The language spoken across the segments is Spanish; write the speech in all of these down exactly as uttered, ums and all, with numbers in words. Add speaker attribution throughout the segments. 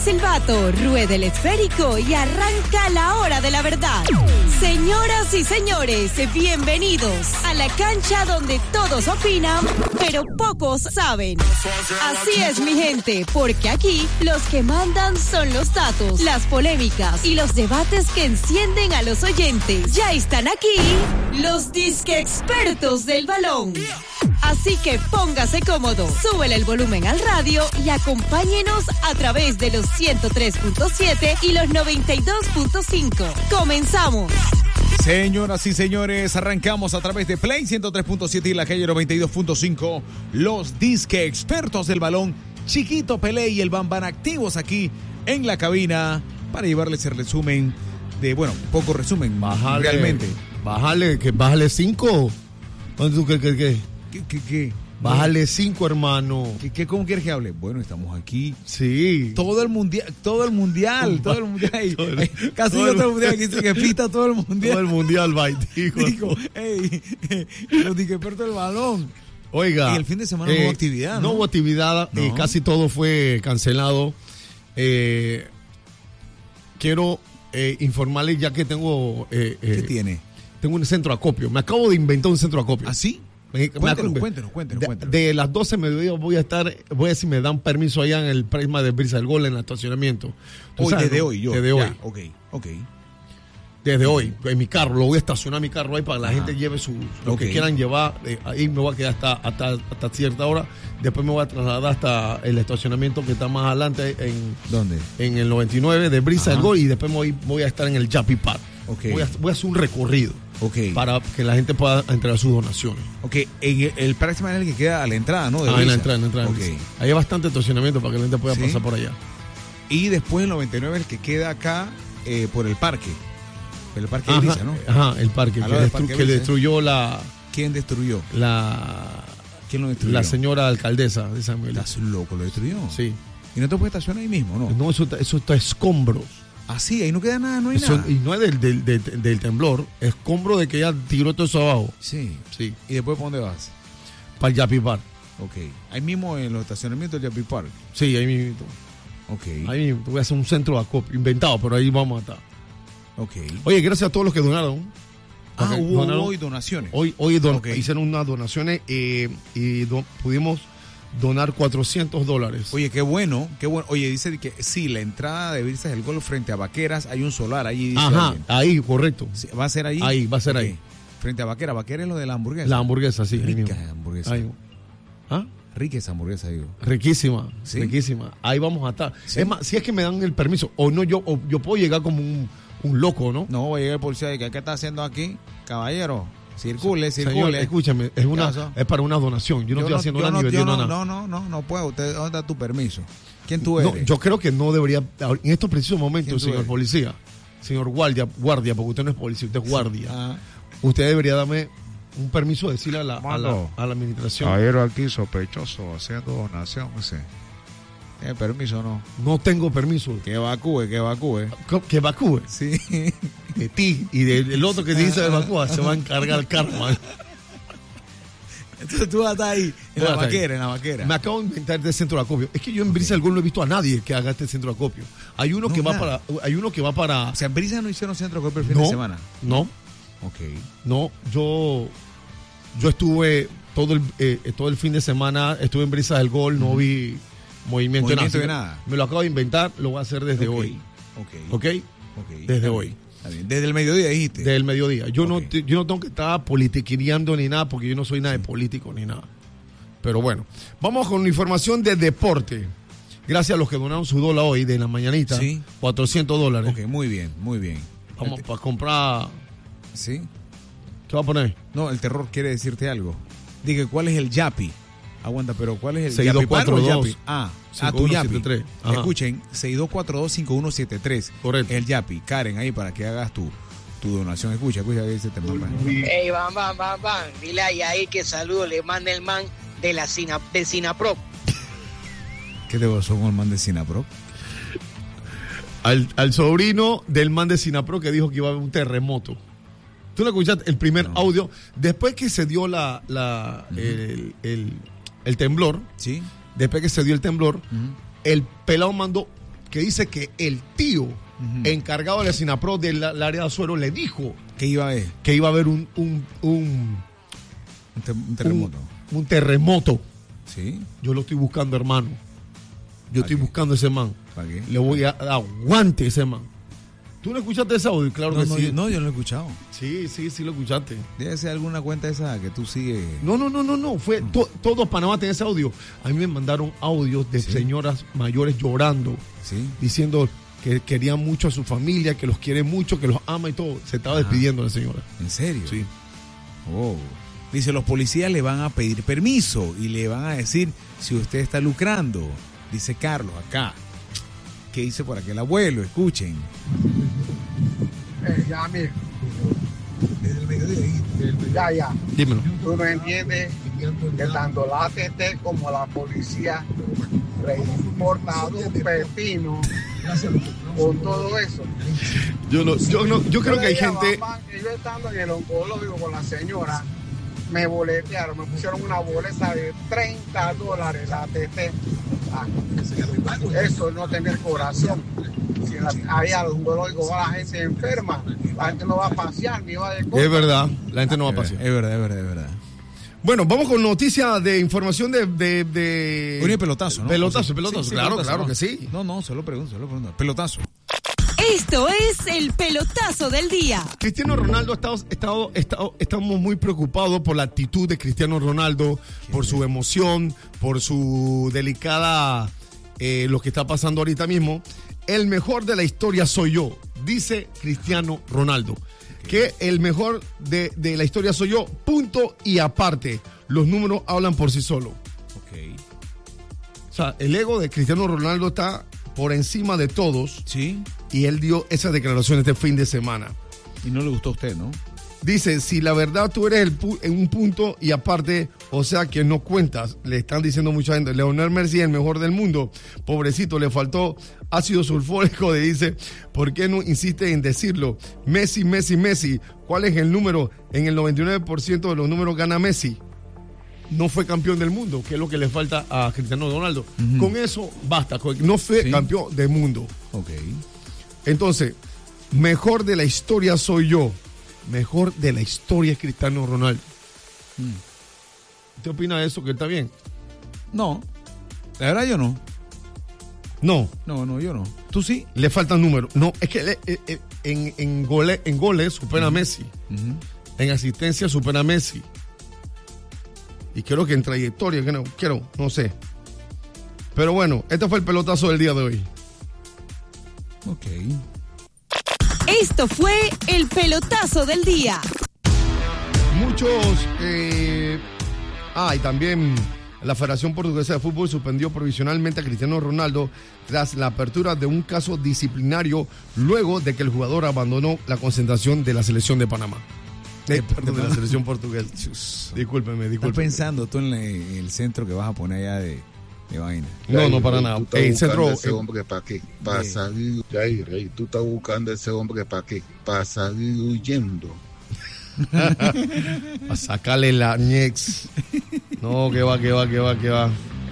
Speaker 1: silbato, rueda el esférico y arranca la hora de la verdad. Señoras y señores, bienvenidos a la cancha donde todos opinan, pero pocos saben. Así es, mi gente, porque aquí los que mandan son los datos, las polémicas y los debates que encienden a los oyentes. Ya están aquí los disque expertos del balón. Así que póngase cómodo, súbele el volumen al radio y acompáñenos a través de los ciento tres punto siete y los noventa y dos punto cinco. ¡Comenzamos!
Speaker 2: Señoras y señores, arrancamos a través de Play ciento tres punto siete y la calle noventa y dos punto cinco. Los disque expertos del balón, Chiquito Pelé y el Bambán activos aquí en la cabina para llevarles el resumen de, bueno, poco resumen, bájale, realmente.
Speaker 3: Bájale, que bájale cinco. ¿Dónde tú qué, qué, qué?
Speaker 2: ¿Qué, qué, qué?
Speaker 3: Bájale cinco, hermano.
Speaker 2: ¿Qué, qué, ¿Cómo quieres que hable? Bueno, estamos aquí.
Speaker 3: Sí.
Speaker 2: Todo el mundial, todo el mundial, todo el mundial. Todo el, casi todo, todo el mundial, que dice que pista todo el mundial.
Speaker 3: Todo el mundial, bye, dijo.
Speaker 2: Dijo, ey, los disque expertos del balón.
Speaker 3: Oiga.
Speaker 2: Y el fin de semana eh, no hubo actividad, ¿no?
Speaker 3: No hubo actividad, no. Eh, casi todo fue cancelado. Eh, quiero eh, informarles ya que tengo... Eh,
Speaker 2: ¿Qué
Speaker 3: eh,
Speaker 2: tiene?
Speaker 3: Tengo un centro acopio. Me acabo de inventar un centro acopio.
Speaker 2: ¿Ah, sí?
Speaker 3: Me,
Speaker 2: cuéntenos,
Speaker 3: me
Speaker 2: cuéntenos, cuéntenos, cuéntenos.
Speaker 3: De, de las doce me voy a estar, voy a ver si me dan permiso allá en el Prisma de Brisa del Gol en el estacionamiento.
Speaker 2: Hoy,
Speaker 3: sabes,
Speaker 2: desde
Speaker 3: ¿no?
Speaker 2: hoy, yo.
Speaker 3: Desde
Speaker 2: ya,
Speaker 3: hoy.
Speaker 2: Ok, ok.
Speaker 3: Desde hoy, en mi carro, lo voy a estacionar mi carro ahí para que la Ajá. gente lleve su, lo okay. que quieran llevar. Eh, ahí me voy a quedar hasta, hasta, hasta cierta hora. Después me voy a trasladar hasta el estacionamiento que está más adelante en,
Speaker 2: ¿Dónde?
Speaker 3: En el noventa y nueve de Brisa del Gol y después me voy, voy a estar en el Yapi Park.
Speaker 2: Okay.
Speaker 3: Voy, a, voy a hacer un recorrido
Speaker 2: okay.
Speaker 3: para que la gente pueda entregar sus donaciones.
Speaker 2: Ok, en el, el próximo es el que queda a la entrada, ¿no? De
Speaker 3: ah, en la entrada, en la entrada.
Speaker 2: Okay.
Speaker 3: Ahí hay bastante estacionamiento para que la gente pueda ¿Sí? pasar por allá.
Speaker 2: Y después el noventa y nueve el que queda acá eh, por el parque. El parque
Speaker 3: ajá,
Speaker 2: de Brisa, ¿no?
Speaker 3: Ajá, el parque, que, destru- parque que le destruyó la...
Speaker 2: ¿Quién destruyó?
Speaker 3: La...
Speaker 2: ¿Quién lo destruyó?
Speaker 3: La señora alcaldesa de San Miguel.
Speaker 2: ¿Estás loco? ¿Lo destruyó?
Speaker 3: Sí.
Speaker 2: ¿Y no te puedes estacionar ahí mismo, no?
Speaker 3: No, eso, eso está escombros.
Speaker 2: Ah, sí, ahí no queda nada, no hay
Speaker 3: eso,
Speaker 2: nada.
Speaker 3: Y no es del, del, del, del temblor, escombro de que ella tiró todo eso abajo.
Speaker 2: Sí.
Speaker 3: Sí.
Speaker 2: ¿Y después para dónde vas?
Speaker 3: Para el Yapi Park.
Speaker 2: Ok. Ahí mismo en los estacionamientos del Yapi Park.
Speaker 3: Sí, ahí mismo.
Speaker 2: Ok.
Speaker 3: Ahí mismo. Voy a hacer un centro de acopio inventado, pero ahí vamos a estar.
Speaker 2: Ok.
Speaker 3: Oye, gracias a todos los que donaron.
Speaker 2: Ah, hubo donaron, hoy donaciones.
Speaker 3: Hoy, hoy don,
Speaker 2: okay.
Speaker 3: hicieron unas donaciones eh, y do, pudimos donar cuatrocientos dólares.
Speaker 2: Oye, qué bueno, qué bueno. Oye, dice que sí, la entrada de Brisas del Gol frente a Vaqueras, hay un solar allí. Dice
Speaker 3: Ajá,
Speaker 2: alguien.
Speaker 3: ahí, correcto.
Speaker 2: Sí, ¿va a ser ahí?
Speaker 3: Ahí, va a ser okay. ahí.
Speaker 2: Frente a Vaquera, Vaquera es lo de la hamburguesa.
Speaker 3: La hamburguesa, sí.
Speaker 2: Rica hamburguesa.
Speaker 3: Ahí. ¿Ah?
Speaker 2: Rica esa hamburguesa, digo.
Speaker 3: Riquísima,
Speaker 2: ¿Sí?
Speaker 3: riquísima. Ahí vamos a estar.
Speaker 2: ¿Sí?
Speaker 3: Es más, si es que me dan el permiso, o no, yo, o yo puedo llegar como un, un loco, ¿no?
Speaker 2: No, voy a llegar el policía y que ¿qué está haciendo aquí? Caballero, circule, circule.
Speaker 3: Señor, escúchame, es una es para una donación. Yo no yo estoy no, haciendo nada
Speaker 2: no,
Speaker 3: ni vendiendo
Speaker 2: no,
Speaker 3: nada.
Speaker 2: No, no, no, no puedo. Usted, ¿dónde está tu permiso? ¿Quién tú eres?
Speaker 3: No, yo creo que no debería, en estos precisos momentos, señor
Speaker 2: eres?
Speaker 3: policía, señor guardia, guardia, porque usted no es policía, usted es guardia.
Speaker 2: Ah.
Speaker 3: Usted debería darme un permiso de decirle a la, a la, a la administración.
Speaker 4: Caballero aquí sospechoso haciendo donación, no sé. ¿Tiene permiso o no?
Speaker 3: No tengo permiso.
Speaker 2: Que evacúe, que evacúe.
Speaker 3: Que evacúe.
Speaker 2: Sí.
Speaker 3: De ti y del otro que te dice evacúa se va a encargar el karma.
Speaker 2: Entonces tú vas a estar ahí, en la vaquera, en la vaquera.
Speaker 3: Me acabo de inventar este centro de acopio. Es que yo en okay. Brisa del Gol no he visto a nadie que haga este centro de acopio. Hay uno no, que va nada. para, hay uno que va para.
Speaker 2: O sea, en Brisa no hicieron centro de acopio el fin
Speaker 3: no,
Speaker 2: de semana.
Speaker 3: No.
Speaker 2: Ok.
Speaker 3: No, yo, yo estuve todo el, eh, todo el fin de semana, estuve en Brisa del Gol, no vi movimiento,
Speaker 2: movimiento
Speaker 3: de,
Speaker 2: nada. de nada.
Speaker 3: Me lo acabo de inventar, lo voy a hacer desde
Speaker 2: okay.
Speaker 3: hoy.
Speaker 2: Ok.
Speaker 3: Ok.
Speaker 2: okay.
Speaker 3: Desde hoy.
Speaker 2: Está bien. Desde el mediodía dijiste.
Speaker 3: Desde el mediodía. Yo,
Speaker 2: okay.
Speaker 3: no, yo no tengo que estar politiqueando ni nada, porque yo no soy nada de político ni nada. Pero bueno, vamos con información de deporte. Gracias a los que donaron su dólar hoy, de la mañanita.
Speaker 2: Sí.
Speaker 3: cuatrocientos dólares.
Speaker 2: Ok, muy bien, muy bien.
Speaker 3: Vamos para comprar.
Speaker 2: ¿Sí?
Speaker 3: ¿Qué va a poner?
Speaker 2: No, el terror quiere decirte algo. Dije, ¿cuál es el Yapi? Aguanta, pero ¿cuál es el
Speaker 3: seis dos cuatro dos
Speaker 2: Yapi? Ah, ah, tu Yapi. Escuchen, seis dos cuatro dos cinco uno siete tres.
Speaker 3: Correcto.
Speaker 2: El Yapi. Karen, ahí para que hagas tu, tu donación. Escucha, escucha que dice este man.
Speaker 5: Ey, van, van, van, van. Dile ahí, ahí que saludo le manda el man de la Sina, de Sinaprop.
Speaker 2: ¿Qué te pasó con el man de Sinaprop?
Speaker 3: Al, al sobrino del man de Sinapro que dijo que iba a haber un terremoto. Tú le escuchaste el primer no. audio. Después que se dio la, la uh-huh. el, el, el temblor,
Speaker 2: ¿sí?
Speaker 3: Después que se dio el temblor, uh-huh. el pelado mandó que dice que el tío uh-huh. encargado de la SINAPRO del área de Azuero le dijo
Speaker 2: que iba a haber,
Speaker 3: que iba a haber un, un, un,
Speaker 2: un, te, un terremoto.
Speaker 3: Un, un terremoto.
Speaker 2: Sí.
Speaker 3: Yo lo estoy buscando, hermano. Yo estoy
Speaker 2: qué?
Speaker 3: buscando ese man.
Speaker 2: ¿Para qué?
Speaker 3: Le voy a dar aguante a ese man. ¿Tú no escuchaste ese audio? Claro
Speaker 2: no,
Speaker 3: que
Speaker 2: no,
Speaker 3: sí.
Speaker 2: Yo, no, yo no lo he escuchado.
Speaker 3: Sí, sí, sí lo escuchaste.
Speaker 2: Debe ser alguna cuenta esa que tú sigues.
Speaker 3: No, no, no, no, no. Fue to, todo Panamá tiene ese audio. A mí me mandaron audios de ¿sí? señoras mayores llorando,
Speaker 2: ¿sí?
Speaker 3: diciendo que querían mucho a su familia, que los quiere mucho, que los ama y todo. Se estaba ah, despidiendo la señora.
Speaker 2: ¿En serio?
Speaker 3: Sí.
Speaker 2: Oh. Dice, los policías le van a pedir permiso y le van a decir si usted está lucrando. Dice Carlos acá. ¿Qué dice por aquel abuelo? Escuchen.
Speaker 6: Eh, ya, mire. Desde el mediodía. Ya, ya.
Speaker 3: Dímelo.
Speaker 6: Tú no entiendes que tanto la A T T como la policía le importa un pepino con todo eso.
Speaker 3: Yo no, yo no, yo creo que hay gente.
Speaker 6: Mamá, que yo estando en el oncológico con la señora, me boletearon, me pusieron una boleta de treinta dólares la A T T. Ah, eso es no tener corazón. Si en la, ahí al oncológico va la gente enferma, la gente no va a pasear ni va de cosas.
Speaker 3: Es verdad, la gente no va a pasear.
Speaker 2: Es verdad, es verdad, es verdad.
Speaker 3: Bueno, vamos con noticias de información de... de, de...
Speaker 2: Oye, pelotazo, ¿no?
Speaker 3: Pelotazo,
Speaker 2: o sea,
Speaker 3: pelotazo,
Speaker 2: sí, sí,
Speaker 3: claro,
Speaker 2: pelotazo,
Speaker 3: claro
Speaker 2: ¿no?
Speaker 3: que sí.
Speaker 2: No, no, solo pregunto, solo pregunto. Pelotazo.
Speaker 1: Esto es el pelotazo del día.
Speaker 3: Cristiano Ronaldo, estamos, estado, estado, estamos muy preocupados por la actitud de Cristiano Ronaldo, por su emoción, por su delicada, eh, lo que está pasando ahorita mismo. El mejor de la historia soy yo, dice Cristiano Ronaldo. Okay. Que el mejor de, de la historia soy yo, punto y aparte. Los números hablan por sí solos.
Speaker 2: Okay.
Speaker 3: O sea, el ego de Cristiano Ronaldo está por encima de todos.
Speaker 2: Sí.
Speaker 3: Y él dio esa declaración este fin de semana.
Speaker 2: Y no le gustó a usted, ¿no?
Speaker 3: Dice, si la verdad tú eres el pu- en un punto y aparte, o sea que no cuentas, le están diciendo mucha gente, Lionel Messi es el mejor del mundo, pobrecito, le faltó ácido sulfúrico, le dice, ¿por qué no insiste en decirlo? Messi, Messi, Messi, ¿cuál es el número? En el noventa y nueve por ciento de los números gana Messi. No fue campeón del mundo, que es lo que le falta a Cristiano Ronaldo. Uh-huh. Con eso basta, no fue ¿sí? campeón del mundo.
Speaker 2: Ok.
Speaker 3: Entonces, mejor de la historia soy yo. Mejor de la historia es Cristiano Ronaldo. Mm. ¿Usted opina de eso, que está bien?
Speaker 2: No, la verdad yo no.
Speaker 3: No.
Speaker 2: No, no, yo no. ¿Tú sí?
Speaker 3: Le faltan números. No, es que le, eh, eh, en, en, gole, en goles supera a Messi. Uh-huh. En asistencia supera a Messi. Y creo que en trayectoria, que no, quiero, no sé. Pero bueno, este fue el pelotazo del día de hoy.
Speaker 2: Ok.
Speaker 1: Esto fue el pelotazo del día.
Speaker 3: Muchos... Eh, ah, y también la Federación Portuguesa de Fútbol suspendió provisionalmente a Cristiano Ronaldo tras la apertura de un caso disciplinario luego de que el jugador abandonó la concentración de la selección de Panamá. De, perdón, de la selección portuguesa. Discúlpeme, discúlpeme.
Speaker 2: ¿Estás pensando tú en el centro que vas a poner allá de... de vaina?
Speaker 3: No, no, para nada.
Speaker 7: El centro, ese eh, hombre para qué, para salir, Jair, Rey, tú estás buscando ese hombre para qué, para salir huyendo.
Speaker 3: A sacarle la ñex. No, que va, que va, que va, que va.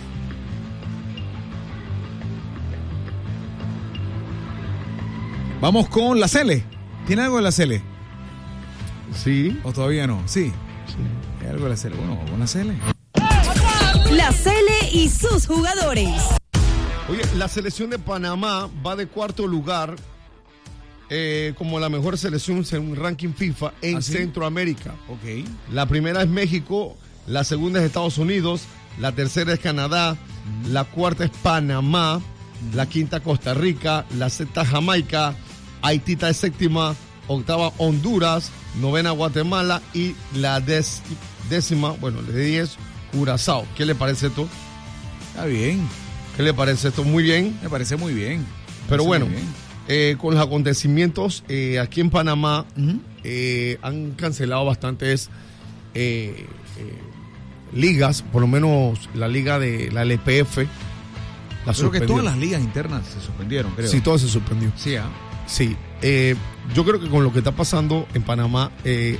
Speaker 2: Vamos con la Cele. ¿Tiene algo de la Cele?
Speaker 3: Sí.
Speaker 2: ¿O todavía no? Sí. Sí. ¿Hay algo de la Cele? Bueno, vamos con la Cele.
Speaker 1: La Cele y sus jugadores.
Speaker 3: Oye, la selección de Panamá va de cuarto lugar eh, como la mejor selección según ranking FIFA en ¿ah, sí? Centroamérica.
Speaker 2: Ok.
Speaker 3: La primera es México, la segunda es Estados Unidos, la tercera es Canadá, mm. la cuarta es Panamá, mm. la quinta Costa Rica, la sexta Jamaica, Haití es séptima, octava Honduras, novena Guatemala y la dec- décima, bueno, le diez Curazao. ¿Qué le parece esto?
Speaker 2: Está bien.
Speaker 3: ¿Qué le parece esto? Muy bien.
Speaker 2: Me parece muy bien.
Speaker 3: Pero bueno, eh, con los acontecimientos eh, aquí en Panamá uh-huh. eh, han cancelado bastantes eh, eh, ligas, por lo menos la liga de la L P F. La
Speaker 2: creo que todas las ligas internas se suspendieron, creo.
Speaker 3: Sí, todo se suspendió.
Speaker 2: Sí, ¿ah?
Speaker 3: Sí. Eh, yo creo que con lo que está pasando en Panamá, eh,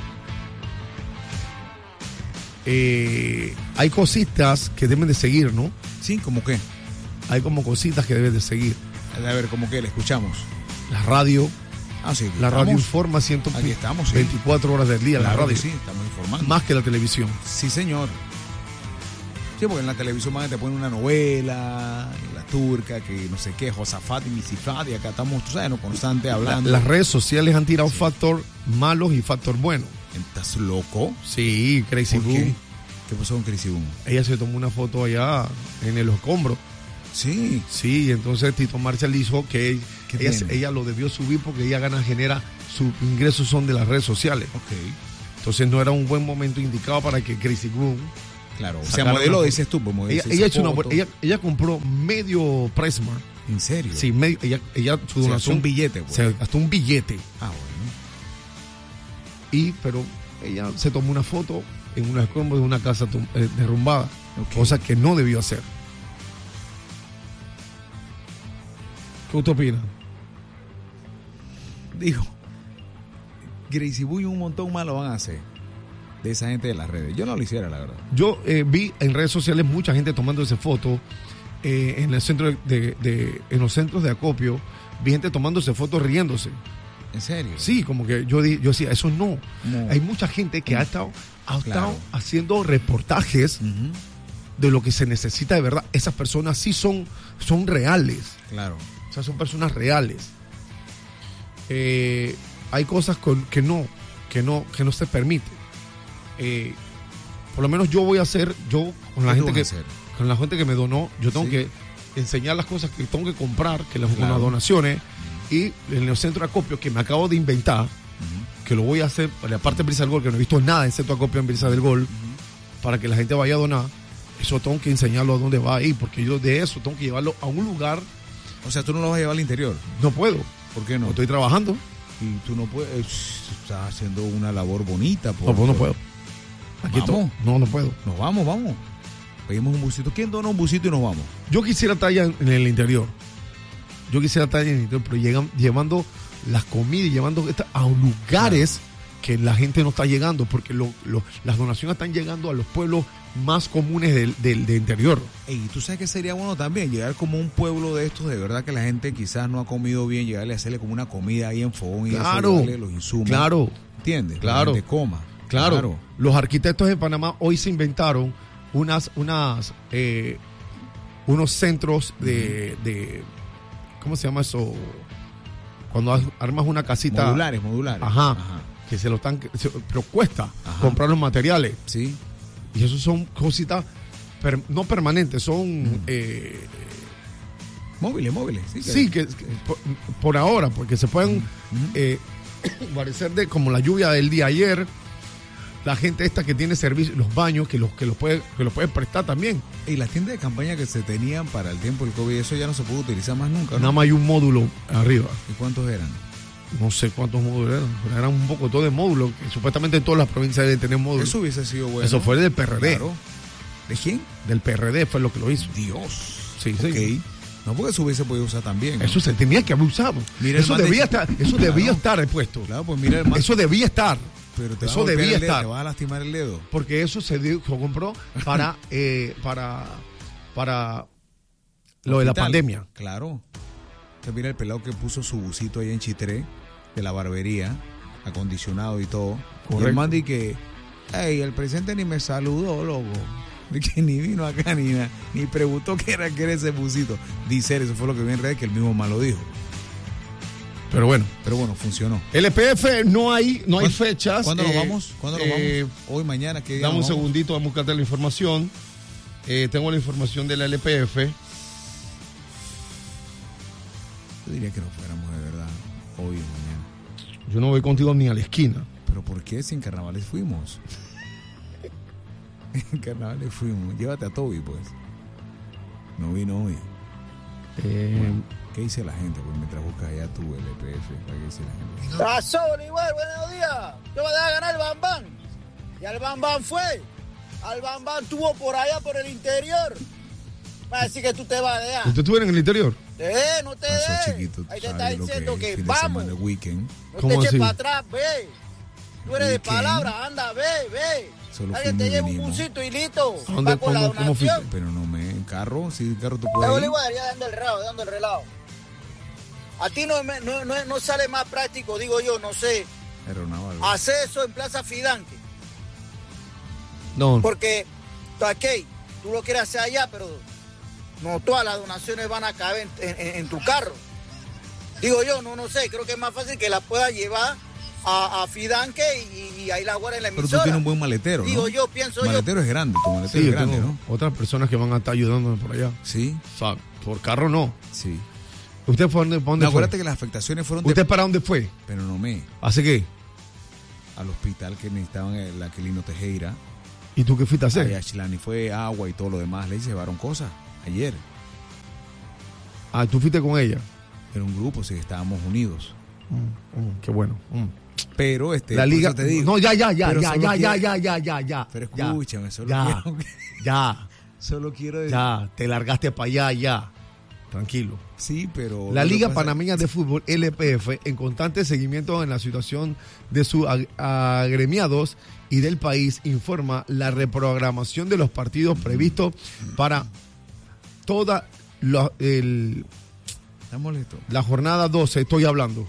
Speaker 3: eh, hay cositas que deben de seguir, ¿no?
Speaker 2: Sí, ¿cómo qué?
Speaker 3: Hay como cositas que deben de seguir.
Speaker 2: A ver, ¿cómo que le escuchamos?
Speaker 3: La radio.
Speaker 2: Ah, sí.
Speaker 3: La
Speaker 2: estamos.
Speaker 3: radio informa ciento
Speaker 2: Aquí estamos, sí.
Speaker 3: veinticuatro horas del día.
Speaker 2: Claro
Speaker 3: la radio.
Speaker 2: que sí, estamos informando.
Speaker 3: Más que la televisión.
Speaker 2: Sí, señor. Sí, porque en la televisión van a te ponen una novela, la turca, que no sé qué, Josafat y Misifat, y acá estamos, tú sabes, no constante hablando.
Speaker 3: La, las redes sociales han tirado sí. factor malos y factor bueno.
Speaker 2: ¿Estás loco?
Speaker 3: Sí, Crazy
Speaker 2: ¿Por qué?
Speaker 3: Boom.
Speaker 2: ¿Qué pasó con Crazy Boom?
Speaker 3: Ella se tomó una foto allá en el escombro.
Speaker 2: Sí.
Speaker 3: Sí, entonces Tito Marshall dijo que ella, ella lo debió subir porque ella gana, genera, sus ingresos son de las redes sociales.
Speaker 2: Ok.
Speaker 3: Entonces no era un buen momento indicado para que Crazy Boom.
Speaker 2: Claro, o sea, modelo dices tú, modelo
Speaker 3: ella, ella, hecho una, ella, ella compró medio Pressmark.
Speaker 2: ¿En serio?
Speaker 3: Sí, medio, ella, ella su donación.
Speaker 2: Hasta un billete, pues.
Speaker 3: Se gastó un billete.
Speaker 2: Ah, bueno.
Speaker 3: Y, pero ella se tomó una foto en una escombro de una casa tum, eh, derrumbada, okay. Cosa que no debió hacer. ¿Qué usted opina?
Speaker 2: Digo, Gracie Boom y un montón más lo van a hacer. De esa gente de las redes. Yo no lo hiciera, la verdad.
Speaker 3: Yo eh, vi en redes sociales mucha gente tomando esa foto eh, en el centro de, de, de en los centros de acopio. Vi gente tomándose fotos riéndose.
Speaker 2: ¿En serio?
Speaker 3: Sí, como que yo di, yo decía, eso no. no. Hay mucha gente que ha estado, ha
Speaker 2: claro.
Speaker 3: estado haciendo reportajes uh-huh. de lo que se necesita de verdad. Esas personas sí son, son reales.
Speaker 2: Claro.
Speaker 3: O sea, son personas reales. Eh, hay cosas con, que no, que no, que no se permite. Eh, por lo menos yo voy a hacer, yo con la gente que con la gente que me donó, yo tengo sí. que enseñar las cosas que tengo que comprar, que las claro. donaciones, uh-huh. y en el centro de acopio que me acabo de inventar, uh-huh. que lo voy a hacer, aparte de Brisa del Gol, que no he visto nada en centro de acopio en Brisa del Gol, uh-huh. para que la gente vaya a donar, eso tengo que enseñarlo a dónde va a ir, porque yo de eso tengo que llevarlo a un lugar.
Speaker 2: O sea, tú no lo vas a llevar al interior.
Speaker 3: No puedo.
Speaker 2: ¿Por qué no?
Speaker 3: Porque estoy trabajando.
Speaker 2: Y tú no puedes, estás haciendo una labor bonita. Por,
Speaker 3: no, pues no puedo. Aquí
Speaker 2: vamos.
Speaker 3: No, no puedo.
Speaker 2: Nos vamos, vamos. Pedimos un busito. ¿Quién dona un busito y nos vamos?
Speaker 3: Yo quisiera estar allá en el interior. Yo quisiera estar allá en el interior, pero llegan, llevando las comidas y llevando esta a lugares claro. que la gente no está llegando, porque lo, lo, las donaciones están llegando a los pueblos más comunes del, del, del interior.
Speaker 2: Y tú sabes que sería bueno también llegar como un pueblo de estos, de verdad que la gente quizás no ha comido bien, llegarle a hacerle como una comida ahí en fogón y
Speaker 3: claro,
Speaker 2: eso, darle los insumos.
Speaker 3: Claro.
Speaker 2: ¿Entiendes?
Speaker 3: Claro.
Speaker 2: Que la gente coma.
Speaker 3: Claro. claro, los arquitectos de Panamá hoy se inventaron unas, unas, eh, unos centros de, de, ¿cómo se llama eso? Cuando armas una casita.
Speaker 2: Modulares, modulares.
Speaker 3: Ajá. Ajá. Que se lo están, se, pero cuesta Ajá. comprar los materiales.
Speaker 2: Sí.
Speaker 3: Y eso son cositas per, no permanentes, son mm. eh,
Speaker 2: móviles, móviles. Sí, que,
Speaker 3: sí, que, que por, por ahora, porque se pueden mm. eh, parecer de como la lluvia del día ayer. La gente esta que tiene servicio, los baños, que los que los puede, que los puede prestar también.
Speaker 2: Y las tiendas de campaña que se tenían para el tiempo del COVID, eso ya no se puede utilizar más nunca, ¿no?
Speaker 3: Nada más hay un módulo arriba.
Speaker 2: ¿Y cuántos eran?
Speaker 3: No sé cuántos módulos eran, pero eran un poco todo de módulos, que supuestamente en todas las provincias deben tener módulos.
Speaker 2: Eso hubiese sido bueno.
Speaker 3: Eso fue del P R D.
Speaker 2: Claro. ¿De quién?
Speaker 3: Del P R D fue lo que lo hizo.
Speaker 2: Dios.
Speaker 3: Sí,
Speaker 2: okay.
Speaker 3: sí.
Speaker 2: No, porque eso hubiese podido usar también, ¿no?
Speaker 3: Eso se tenía que haber usado. Mira, eso debía de... estar, eso claro. debía estar puesto.
Speaker 2: Claro, pues mira, hermano.
Speaker 3: Eso debía estar.
Speaker 2: Pero te
Speaker 3: eso debía
Speaker 2: dedo,
Speaker 3: estar.
Speaker 2: Te vas a lastimar el dedo.
Speaker 3: Porque eso se, dio, se compró para, eh, para, para lo de la pandemia.
Speaker 2: Claro. Usted mira el pelado que puso su busito ahí en Chitré, de la barbería, acondicionado y todo. Correcto. Y el man di que, hey, el presidente ni me saludó, loco. De que ni vino acá ni nada, ni preguntó qué era, qué era ese busito. Dice, eso fue lo que vi en redes, que el mismo man lo dijo.
Speaker 3: Pero bueno.
Speaker 2: Pero bueno, funcionó.
Speaker 3: L P F no hay, no hay fechas.
Speaker 2: ¿Cuándo
Speaker 3: eh,
Speaker 2: nos vamos? ¿Cuándo nos
Speaker 3: eh,
Speaker 2: vamos? Hoy, mañana, ¿qué día?
Speaker 3: Dame un
Speaker 2: vamos?
Speaker 3: segundito, vamos a buscarte la información. Eh, tengo la información de la L P F.
Speaker 2: Yo diría que nos fuéramos de verdad, hoy o mañana.
Speaker 3: Yo no voy contigo ni a la esquina.
Speaker 2: ¿Pero por qué si en carnavales fuimos? En carnavales fuimos. Llévate a Toby, pues. No vino hoy.
Speaker 3: Eh...
Speaker 2: Bueno. ¿Qué dice la gente? Pues mientras buscas allá tu L P F, ¿qué dice la gente?
Speaker 8: Pasó, Bolívar, buenos días. Yo voy a dejar ganar el Bambán. Y al Bambán fue. Al Bambán tuvo por allá, por el interior. Va a decir que tú te vas a dejar.
Speaker 3: ¿Usted estuvo en el interior?
Speaker 8: Eh, no te dejes. Ahí te está diciendo que, que vamos.
Speaker 2: No
Speaker 8: te eches para atrás, ve. Tú eres de palabra, anda, ve, ve.
Speaker 2: Solo
Speaker 8: alguien te lleva un busito y listo.
Speaker 3: ¿Dónde,
Speaker 8: con la
Speaker 3: ¿cómo, ¿cómo fuiste?
Speaker 2: Pero no me... ¿En carro? ¿Sí, en carro tú puedes
Speaker 8: ir?
Speaker 2: ir?
Speaker 8: Bolívar, ya dando el relado, dando el relado. A ti no, me- no, no, no sale más práctico, digo yo, no sé,
Speaker 2: Aeronaval.
Speaker 8: hacer eso en Plaza Fidanque.
Speaker 3: No,
Speaker 8: Porque, ok, tú lo quieres hacer allá, pero no todas las donaciones van a caber en, en- en tu carro. Digo yo, no, no sé, creo que es más fácil que la puedas llevar a, a Fidanque y, y ahí la guarda en la
Speaker 2: Pero
Speaker 8: emisora.
Speaker 2: tú tienes un buen maletero, ¿no?
Speaker 8: Digo yo, pienso
Speaker 2: Tu
Speaker 8: yo.
Speaker 2: maletero es grande, tu maletero
Speaker 3: sí,
Speaker 2: es
Speaker 3: yo
Speaker 2: grande,
Speaker 3: tengo
Speaker 2: ¿no?
Speaker 3: otras personas que van a estar ayudándome por allá.
Speaker 2: Sí,
Speaker 3: O sea, por carro no.
Speaker 2: sí.
Speaker 3: ¿Usted fue dónde, para dónde
Speaker 2: No,
Speaker 3: fue?
Speaker 2: acuérdate que las afectaciones fueron de...
Speaker 3: ¿Usted para dónde fue?
Speaker 2: Pero no me...
Speaker 3: ¿Hace qué?
Speaker 2: Al hospital que necesitaban el Aquilino Tejera.
Speaker 3: ¿Y tú qué fuiste a hacer?
Speaker 2: Ay, a Chilani fue agua y todo lo demás. Le llevaron cosas ayer.
Speaker 3: Ah, tú fuiste con ella.
Speaker 2: Era un grupo, sí, estábamos unidos.
Speaker 3: Mm, mm, qué bueno. Mm.
Speaker 2: Pero este...
Speaker 3: La
Speaker 2: por
Speaker 3: liga.
Speaker 2: eso te digo,
Speaker 3: No, ya, ya, ya,
Speaker 2: pero
Speaker 3: ya,
Speaker 2: solo
Speaker 3: ya, ya,
Speaker 2: quiero-
Speaker 3: ya, ya, ya, ya.
Speaker 2: Pero
Speaker 3: ya,
Speaker 2: escúchame, solo
Speaker 3: ya,
Speaker 2: quiero...
Speaker 3: ya,
Speaker 2: Solo quiero decir...
Speaker 3: ya. Te largaste para allá, ya. Tranquilo.
Speaker 2: Sí, pero...
Speaker 3: La
Speaker 2: lo que
Speaker 3: Liga
Speaker 2: pasa-
Speaker 3: Panameña de Fútbol, L P F, en constante seguimiento en la situación de sus ag- agremiados y del país, informa la reprogramación de los partidos previstos para toda la, el-
Speaker 2: Está molesto.
Speaker 3: la jornada doce, estoy hablando,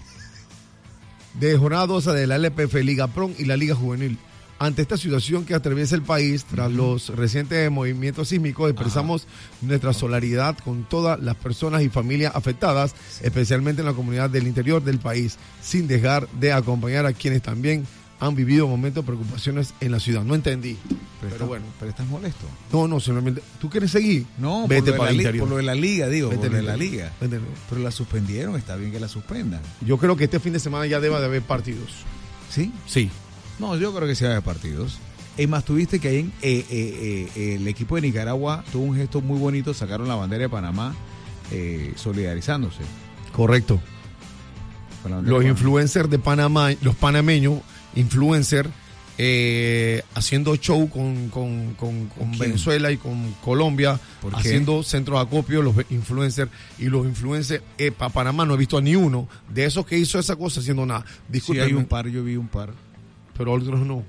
Speaker 3: de jornada doce de la L P F, Liga Pro y la Liga Juvenil. Ante esta situación que atraviesa el país tras los recientes movimientos sísmicos, expresamos nuestra solidaridad con todas las personas y familias afectadas, especialmente en la comunidad del interior del país, sin dejar de acompañar a quienes también han vivido momentos de preocupaciones en la ciudad. No entendí,
Speaker 2: Pero,
Speaker 3: pero
Speaker 2: está-
Speaker 3: bueno.
Speaker 2: Pero estás molesto.
Speaker 3: No, no, solamente... ¿Tú quieres seguir?
Speaker 2: No,
Speaker 3: Vete
Speaker 2: por, lo
Speaker 3: para
Speaker 2: de
Speaker 3: el
Speaker 2: la li-
Speaker 3: interior.
Speaker 2: por lo de la liga, digo,
Speaker 3: Vete
Speaker 2: por lo
Speaker 3: al
Speaker 2: de la
Speaker 3: interior.
Speaker 2: liga.
Speaker 3: Vete al-
Speaker 2: Pero la suspendieron, está bien que la suspendan.
Speaker 3: Yo creo que este fin de semana ya debe de haber partidos.
Speaker 2: ¿Sí?
Speaker 3: Sí.
Speaker 2: No, yo creo que sí va a haber partidos. Es más, tuviste que ahí en, eh, eh, eh, el equipo de Nicaragua tuvo un gesto muy bonito, sacaron la bandera de Panamá eh, solidarizándose.
Speaker 3: Correcto.
Speaker 2: con la bandera
Speaker 3: Los
Speaker 2: de Panamá.
Speaker 3: influencers de Panamá, los panameños, influencers, eh, haciendo show con, con, con, con
Speaker 2: quién?
Speaker 3: Venezuela y con Colombia,
Speaker 2: ¿Por qué?
Speaker 3: haciendo centros de acopio, los influencers, y los influencers, eh, para Panamá no he visto a ni uno de esos que hizo esa cosa haciendo nada.
Speaker 2: Sí,
Speaker 3: Disculpen,
Speaker 2: hay un par, yo vi un par.
Speaker 3: pero otros no.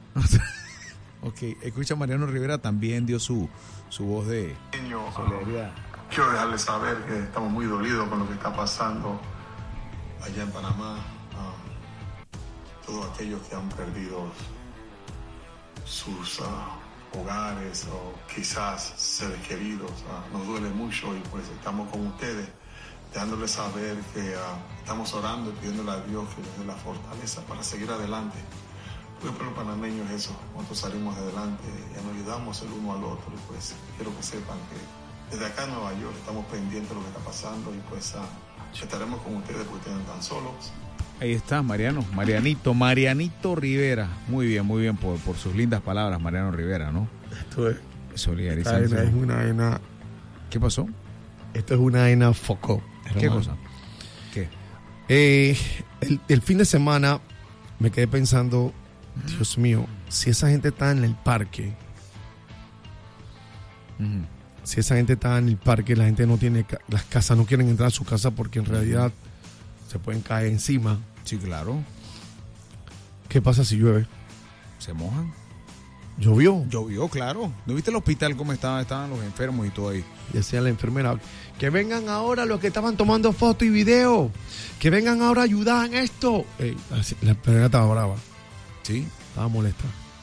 Speaker 2: Ok, escucha, Mariano Rivera también dio su, su voz de solidaridad.
Speaker 9: Quiero dejarles saber que estamos muy dolidos con lo que está pasando allá en Panamá. Um, todos aquellos que han perdido sus uh, hogares o quizás seres queridos, uh, nos duele mucho y pues estamos con ustedes, dejándoles saber que uh, estamos orando y pidiéndole a Dios que les dé la fortaleza para seguir adelante. Porque para los panameños es eso, cuando salimos adelante ya nos ayudamos el uno al otro y pues quiero que sepan que desde acá en Nueva York estamos pendientes de lo que está pasando y pues uh, estaremos con ustedes porque ustedes no están solos.
Speaker 2: Ahí está, Mariano, Marianito, Marianito Rivera. Muy bien, muy bien por, por sus lindas palabras, Mariano Rivera, ¿no?
Speaker 3: Esto es,
Speaker 2: Solidarizarse.
Speaker 3: esta es una vaina,
Speaker 2: ¿Qué pasó?
Speaker 3: esto es una vaina foco.
Speaker 2: ¿Qué
Speaker 3: hermano.
Speaker 2: cosa? ¿Qué?
Speaker 3: Eh, el, el fin de semana me quedé pensando, Dios mío, si esa gente está en el parque,
Speaker 2: Ujú.
Speaker 3: si esa gente está en el parque, la gente no tiene, ca- las casas no quieren entrar a su casa porque en realidad se pueden caer encima.
Speaker 2: Sí, claro.
Speaker 3: ¿Qué pasa si llueve?
Speaker 2: Se mojan.
Speaker 3: Llovió.
Speaker 2: Llovió, claro. ¿No viste el hospital cómo estaban, estaban los enfermos y todo ahí?
Speaker 3: Decía la enfermera, que vengan ahora los que estaban tomando foto y video, que vengan ahora a ayudar en esto. Ey, así- la enfermera estaba brava,
Speaker 2: Sí.
Speaker 3: estaba molesta.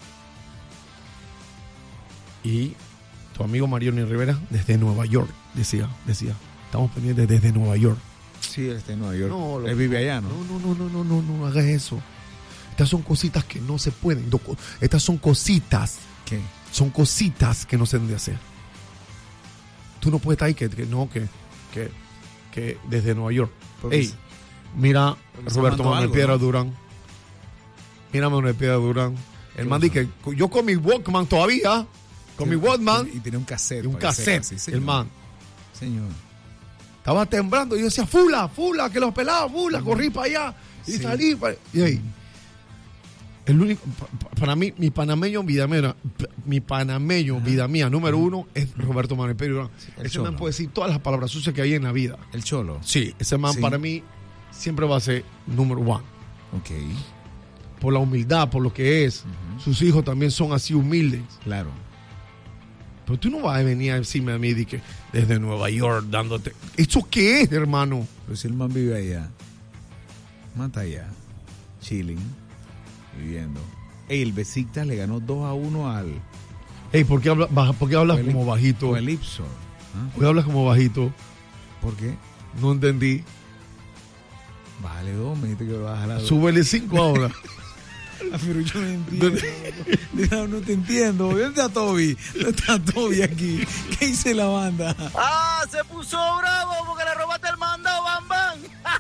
Speaker 3: Y tu amigo Mariano Rivera, desde Nueva York, decía, decía, estamos pendientes desde Nueva York.
Speaker 2: Sí, él está en Nueva York.
Speaker 3: No, lo-
Speaker 2: Él vive allá, ¿no?
Speaker 3: No, no, no, no, no, no, no hagas eso. Estas son cositas que no se pueden. no, co- Estas son cositas,
Speaker 2: ¿Qué?
Speaker 3: son cositas que no se deben de hacer. Tú no puedes estar ahí que, que no, que, que, que desde Nueva York.
Speaker 2: Porque
Speaker 3: Ey,
Speaker 2: se-
Speaker 3: mira
Speaker 2: porque se
Speaker 3: Roberto
Speaker 2: mandó
Speaker 3: Manuel
Speaker 2: algo,
Speaker 3: Piedra
Speaker 2: ¿no?
Speaker 3: Durán. Mira Manuel Piedra Durán. El man dice que yo con mi Walkman todavía, con mi Walkman,
Speaker 2: Y tenía un cassette.
Speaker 3: y un
Speaker 2: para que
Speaker 3: cassette,
Speaker 2: sepa, sí, señor.
Speaker 3: el man.
Speaker 2: Señor.
Speaker 3: Estaba temblando y yo decía, fula, fula, que los pelados, fula, corrí para allá y
Speaker 2: Sí.
Speaker 3: salí. pa- Y ahí, el único, pa- pa- para mí, mi panameño vida mía, mi panameño vida mía número uno es Roberto Manuel Pérez Durán.
Speaker 2: el
Speaker 3: Ese
Speaker 2: cholo.
Speaker 3: man puede decir todas las palabras sucias que hay en la vida.
Speaker 2: El cholo.
Speaker 3: Sí, ese man
Speaker 2: Sí.
Speaker 3: para mí siempre va a ser número uno.
Speaker 2: Ok.
Speaker 3: Por la humildad, por lo que es. Sus hijos también son así humildes.
Speaker 2: Claro.
Speaker 3: Pero tú no vas a venir a decirme a mí de que desde Nueva York dándote... ¿Esto qué es, hermano?
Speaker 2: Pero si el man vive allá. Man está allá. Chilling. Viviendo. Ey, el Besiktas le ganó dos a uno al...
Speaker 3: Ey, ¿por qué, habla, baja, ¿por qué hablas
Speaker 2: el,
Speaker 3: como bajito?
Speaker 2: El Ipso. ¿Ah?
Speaker 3: ¿Por qué hablas como bajito?
Speaker 2: ¿Por qué?
Speaker 3: No entendí.
Speaker 2: Bájale dos, me dijiste que lo bajas a la dos.
Speaker 3: Súbele cinco ahora.
Speaker 2: Ah, pero yo no entiendo. No, no te entiendo. ¿Dónde está Toby? ¿Dónde está Toby aquí? ¿Qué dice la banda?
Speaker 8: Ah, se puso bravo porque le robaste el mandado, Bam Bam.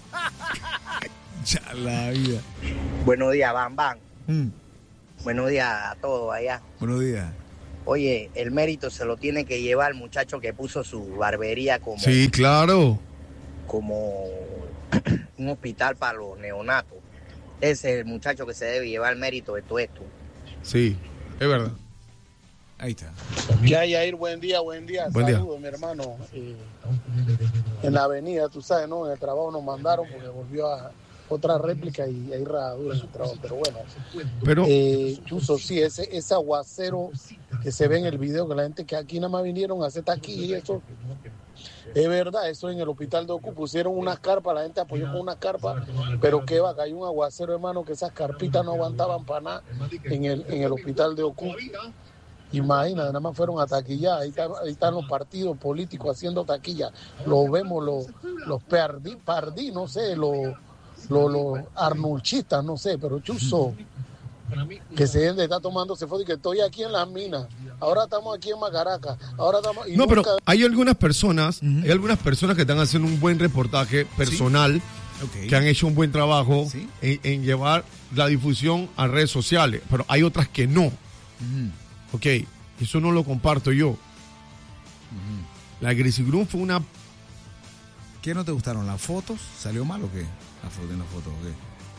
Speaker 2: Ya la vida.
Speaker 10: Buenos días, Bam Bam.
Speaker 2: Mm.
Speaker 10: Buenos días a todos allá.
Speaker 2: Buenos días.
Speaker 10: Oye, el mérito se lo tiene que llevar el muchacho que puso su barbería como...
Speaker 3: Sí, claro.
Speaker 10: Como un hospital para los neonatos. Ese es el muchacho que se debe llevar el mérito de todo esto.
Speaker 3: Sí, es verdad.
Speaker 2: Ahí está.
Speaker 6: ¿Qué hay, Yair? Buen día, buen día.
Speaker 3: Buen día.
Speaker 6: Saludos, mi hermano. Eh, en la avenida, tú sabes, ¿no? En el trabajo nos mandaron porque volvió a otra réplica y hay rajadura en el trabajo. Pero bueno,
Speaker 3: Pero,
Speaker 6: eh, Chuzo, sí, ese, ese aguacero que se ve en el video, que la gente que aquí nada más vinieron a hacer taquilla y eso... Es verdad, eso en el hospital de Ocu pusieron unas carpas, la gente apoyó con unas carpas, pero que va, cayó un aguacero, hermano, que esas carpitas no aguantaban para nada en el, en el hospital de Ocu. Imagina, nada más fueron a taquillar, ahí, está, ahí están los partidos políticos haciendo taquilla, los vemos, los, los pardí, pardí, no sé, los, los, los arnulchistas, no sé, pero Chuzo, que se está tomándose foto y que estoy aquí en las minas. Ahora estamos aquí en Macaraca. Ahora estamos, y
Speaker 3: no,
Speaker 6: nunca...
Speaker 3: pero hay algunas personas, uh-huh. hay algunas personas que están haciendo un buen reportaje personal, ¿sí? Okay. Que han hecho un buen trabajo, ¿sí? en, en llevar la difusión a redes sociales, pero hay otras que no. Uh-huh. Ok, eso no lo comparto yo. Uh-huh. La Greasy Groom fue una...
Speaker 2: ¿Qué no te gustaron? ¿Las fotos? ¿Salió mal o qué? La foto en la foto, ¿o qué?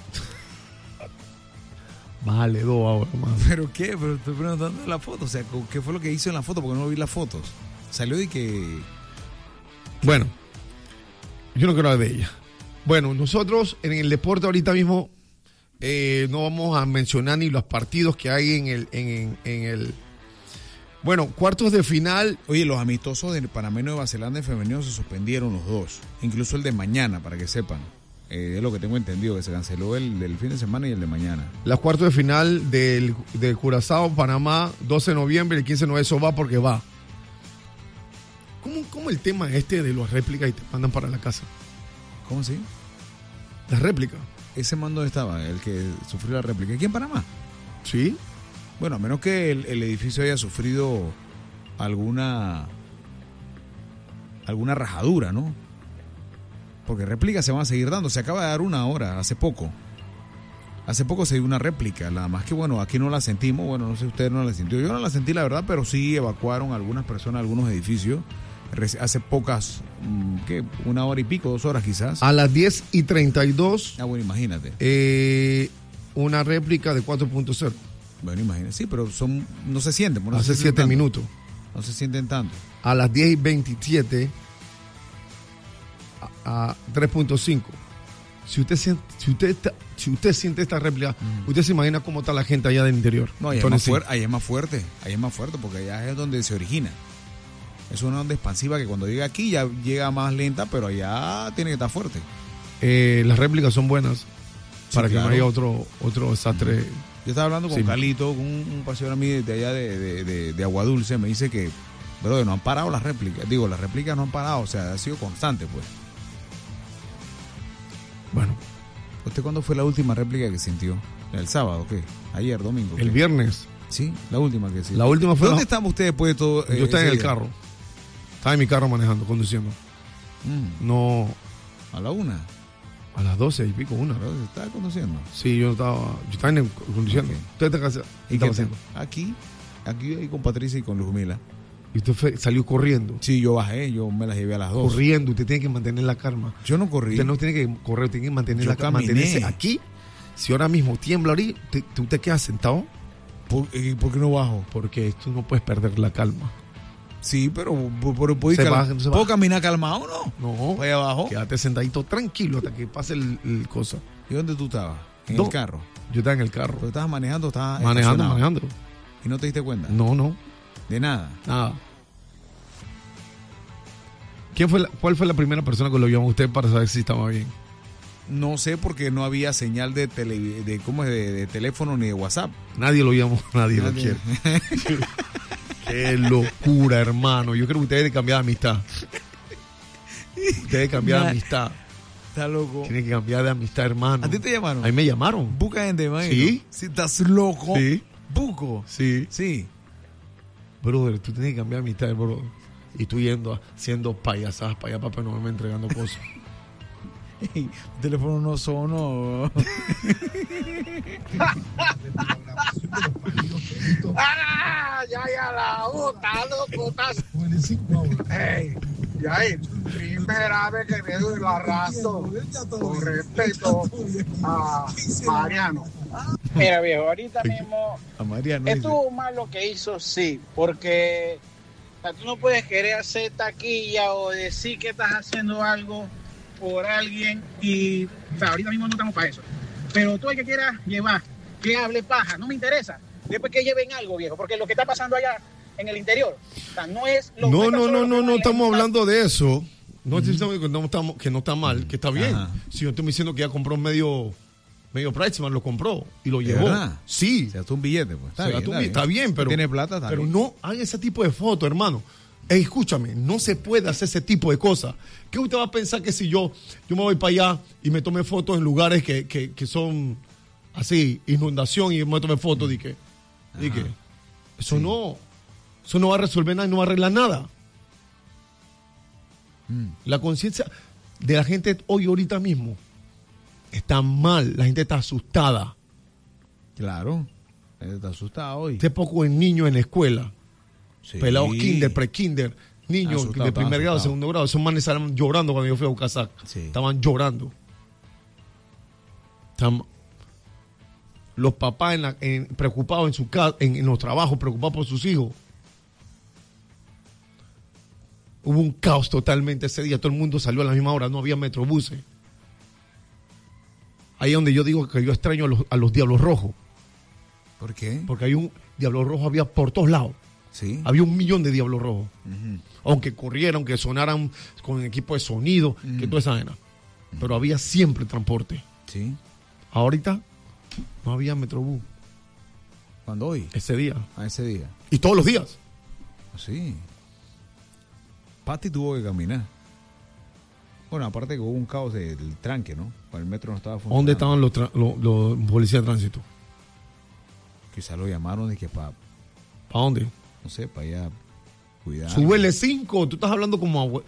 Speaker 3: Bájale dos ahora, man.
Speaker 2: ¿Pero qué? Pero estoy preguntando la foto. O sea, ¿qué fue lo que hizo en la foto? Porque no vi las fotos. Salió y que...
Speaker 3: Bueno, yo no quiero hablar de ella. Bueno, nosotros en el deporte ahorita mismo eh, no vamos a mencionar ni los partidos que hay en el... En, en el bueno, cuartos de final...
Speaker 2: Oye, los amistosos del Panamá y Nueva Zelanda en femenino se suspendieron los dos. Incluso el de mañana, para que sepan. Eh, es lo que tengo entendido, que se canceló el del fin de semana y el de mañana.
Speaker 3: Las cuartos de final del, del Curazao, Panamá, doce de noviembre, el quince de noviembre, eso va porque va. ¿Cómo, ¿Cómo el tema este de las réplicas y te mandan para la casa?
Speaker 2: ¿Cómo así?
Speaker 3: Las réplicas.
Speaker 2: ¿Ese man dónde estaba? El que sufrió la réplica. ¿Aquí en Panamá?
Speaker 3: Sí.
Speaker 2: Bueno, a menos que el, el edificio haya sufrido alguna alguna rajadura, ¿no? Porque réplicas se van a seguir dando. Se acaba de dar una ahora, hace poco. Hace poco se dio una réplica. Nada más que, bueno, aquí no la sentimos. Bueno, no sé si ustedes no la sintieron. Yo no la sentí, la verdad, pero sí evacuaron algunas personas, algunos edificios. Hace pocas, ¿qué? Una hora y pico, dos horas quizás.
Speaker 3: A las diez y treinta y dos.
Speaker 2: Ah, bueno, imagínate.
Speaker 3: Eh, una réplica de cuatro punto cero.
Speaker 2: Bueno, imagínate. Sí, pero son no se sienten. No
Speaker 3: Hace
Speaker 2: se
Speaker 3: siete minutos.
Speaker 2: No se sienten tanto.
Speaker 3: A las diez y veintisiete. A tres punto cinco. Si usted siente, si usted está, si usted siente esta réplica, mm. usted se imagina cómo está la gente allá del interior.
Speaker 2: No, ahí, Entonces, es, más fuerte, ahí es más fuerte, ahí es más fuerte porque allá es donde se origina. Es una onda expansiva que cuando llega aquí ya llega más lenta, pero allá tiene que estar fuerte.
Speaker 3: Eh, las réplicas son buenas sí, para
Speaker 2: claro.
Speaker 3: que no haya otro otro desastre.
Speaker 2: Yo estaba hablando con sí. Calito, un, un paseador a mí de allá de, de, de, de Agua Dulce, me dice que, pero no han parado las réplicas. Digo, las réplicas no han parado, o sea, ha sido constante, pues.
Speaker 3: Bueno.
Speaker 2: ¿Usted cuándo fue la última réplica que sintió? ¿El sábado qué? ¿Ayer, domingo? ¿qué?
Speaker 3: El viernes.
Speaker 2: Sí, la última que sí.
Speaker 3: La última fue...
Speaker 2: ¿Dónde
Speaker 3: la...
Speaker 2: estamos ustedes después de todo?
Speaker 3: Eh, Yo estaba en el día? carro. Estaba en mi carro manejando, conduciendo.
Speaker 2: Mm.
Speaker 3: No...
Speaker 2: ¿A la una?
Speaker 3: A las doce y pico, una.
Speaker 2: ¿Estaba conduciendo?
Speaker 3: Sí, yo estaba... Yo estaba en el, conduciendo.
Speaker 2: Okay.
Speaker 3: ¿Usted está,
Speaker 2: ¿Y qué estaba haciendo? Aquí. Aquí ahí con Patricia y con Luzmila.
Speaker 3: ¿Y usted fue, salió corriendo?
Speaker 2: Sí, yo bajé, yo me las llevé a las dos.
Speaker 3: Corriendo, usted tiene que mantener la calma.
Speaker 2: Yo no corrí.
Speaker 3: Usted no tiene que correr, tiene que mantener
Speaker 2: yo
Speaker 3: la calma. Mantenerse aquí. Si ahora mismo tiembla ahorita, ¿tú te quedas sentado?
Speaker 2: ¿Por, ¿Y por qué no bajo?
Speaker 3: Porque tú no puedes perder la calma.
Speaker 2: Sí, pero ¿puedo, puedo,
Speaker 3: se
Speaker 2: cal-
Speaker 3: baja, se
Speaker 2: ¿puedo
Speaker 3: baja.
Speaker 2: caminar calmado o no?
Speaker 3: No.
Speaker 2: Voy abajo.
Speaker 3: Quédate sentadito tranquilo hasta que pase el, el cosa.
Speaker 2: ¿Y dónde tú estabas? ¿En
Speaker 3: no,
Speaker 2: el carro?
Speaker 3: Yo estaba en el carro.
Speaker 2: ¿Pero estabas manejando o estabas
Speaker 3: manejando, manejando?
Speaker 2: ¿Y no te diste cuenta?
Speaker 3: No, no.
Speaker 2: ¿De nada?
Speaker 3: Nada. ¿Quién fue la, ¿Cuál fue la primera persona que lo llamó a usted para saber si estaba bien?
Speaker 2: No sé, porque no había señal de, tele, de, ¿cómo es? De, de teléfono ni de WhatsApp.
Speaker 3: Nadie lo llamó, nadie,
Speaker 2: Nadie.
Speaker 3: lo quiere. Qué locura, hermano. Yo creo que usted debe cambiar de amistad. Usted debe cambiar de
Speaker 2: Nah.
Speaker 3: amistad.
Speaker 2: Está loco.
Speaker 3: Tiene que cambiar de amistad, hermano.
Speaker 2: ¿A ti te llamaron?
Speaker 3: A mí me llamaron.
Speaker 2: Buca gente, man.
Speaker 3: Sí.
Speaker 2: Si estás loco.
Speaker 3: Sí.
Speaker 2: Buco.
Speaker 3: Sí.
Speaker 2: Sí.
Speaker 3: Brother, tú tienes que cambiar de amistad, brother. Y tú yendo, haciendo payasadas para allá, Papá Noel me entregando cosas.
Speaker 2: El teléfono no sonó.
Speaker 6: ¡Ah! Ya, ya, la otra, loco, estás. Hey, Yair, primera vez que me doy la razón con respecto a Mariano.
Speaker 11: Mira, viejo, ahorita mismo
Speaker 2: A Mariano. dice.
Speaker 11: estuvo mal lo que hizo, sí, porque o sea, tú no puedes querer hacer taquilla o decir que estás haciendo algo por alguien y, o sea, ahorita mismo no estamos para eso. Pero tú el que quieras llevar, que hable paja, no me interesa. Después que lleven algo, viejo, porque lo que está pasando allá en el interior, o sea, no es lo
Speaker 3: No,
Speaker 11: es tan
Speaker 3: no,
Speaker 11: solo
Speaker 3: no,
Speaker 11: lo
Speaker 3: no,
Speaker 11: que
Speaker 3: no
Speaker 11: van a
Speaker 3: estamos
Speaker 11: ejecutar.
Speaker 3: hablando de eso. No estoy diciendo que no, estamos, que no está mal, que está bien.
Speaker 2: Ajá.
Speaker 3: Si yo estoy diciendo que ya compró medio, medio Priceman, lo compró y lo
Speaker 2: ¿De
Speaker 3: llevó.
Speaker 2: verdad?
Speaker 3: Sí.
Speaker 2: Se gastó un billete, pues. Está,
Speaker 3: Se
Speaker 2: bien,
Speaker 3: gastó un
Speaker 2: está,
Speaker 3: billete, está bien, pero,
Speaker 2: Tiene plata, está
Speaker 3: pero
Speaker 2: bien.
Speaker 3: no hagan ese tipo de fotos, hermano. Ey, escúchame, no se puede hacer ese tipo de cosas. ¿Qué usted va a pensar que si yo, yo me voy para allá y me tome fotos en lugares que, que, que son así, inundación, y me tome fotos de que, de que eso
Speaker 2: Sí.
Speaker 3: no, eso no va a resolver nada y no va a arreglar nada.
Speaker 2: Mm.
Speaker 3: La conciencia de la gente hoy, ahorita mismo, está mal. La gente está asustada.
Speaker 2: Claro. Está asustado hoy.
Speaker 3: Hace poco en niños en la escuela,
Speaker 2: Sí.
Speaker 3: pelados kinder, pre-kinder, niños
Speaker 2: Asustado,
Speaker 3: de primer
Speaker 2: estaban
Speaker 3: grado,
Speaker 2: asustados.
Speaker 3: segundo grado, esos manes estaban llorando cuando yo fui a Ucasac.
Speaker 2: Sí.
Speaker 3: Estaban llorando. Estaban- los papás en la- en- preocupados en su casa, en, en los trabajos, preocupados por sus hijos. Hubo un caos totalmente ese día. Todo el mundo salió a la misma hora. No había metrobuses. Ahí es donde yo digo que yo extraño a los, a los Diablos Rojos.
Speaker 2: ¿Por qué?
Speaker 3: Porque hay un Diablo Rojo, había por todos lados.
Speaker 2: Sí.
Speaker 3: Había un millón de Diablos Rojos.
Speaker 2: Ujú.
Speaker 3: Aunque corrieran, aunque sonaran con equipo de sonido, que toda esa vaina. Pero había siempre transporte.
Speaker 2: Sí.
Speaker 3: Ahorita no había Metrobús
Speaker 2: ¿Cuándo hoy?
Speaker 3: ese día.
Speaker 2: A ese día.
Speaker 3: Y todos los días.
Speaker 2: Sí. Pati tuvo que caminar. Bueno, aparte que hubo un caos del tranque, ¿no? El metro no estaba funcionando.
Speaker 3: ¿Dónde estaban los, tra- los, los policías de tránsito?
Speaker 2: Quizás lo llamaron de que para,
Speaker 3: ¿Para dónde?
Speaker 2: no sé, para allá cuidar.
Speaker 3: Súbele cinco. Tú estás hablando como abue-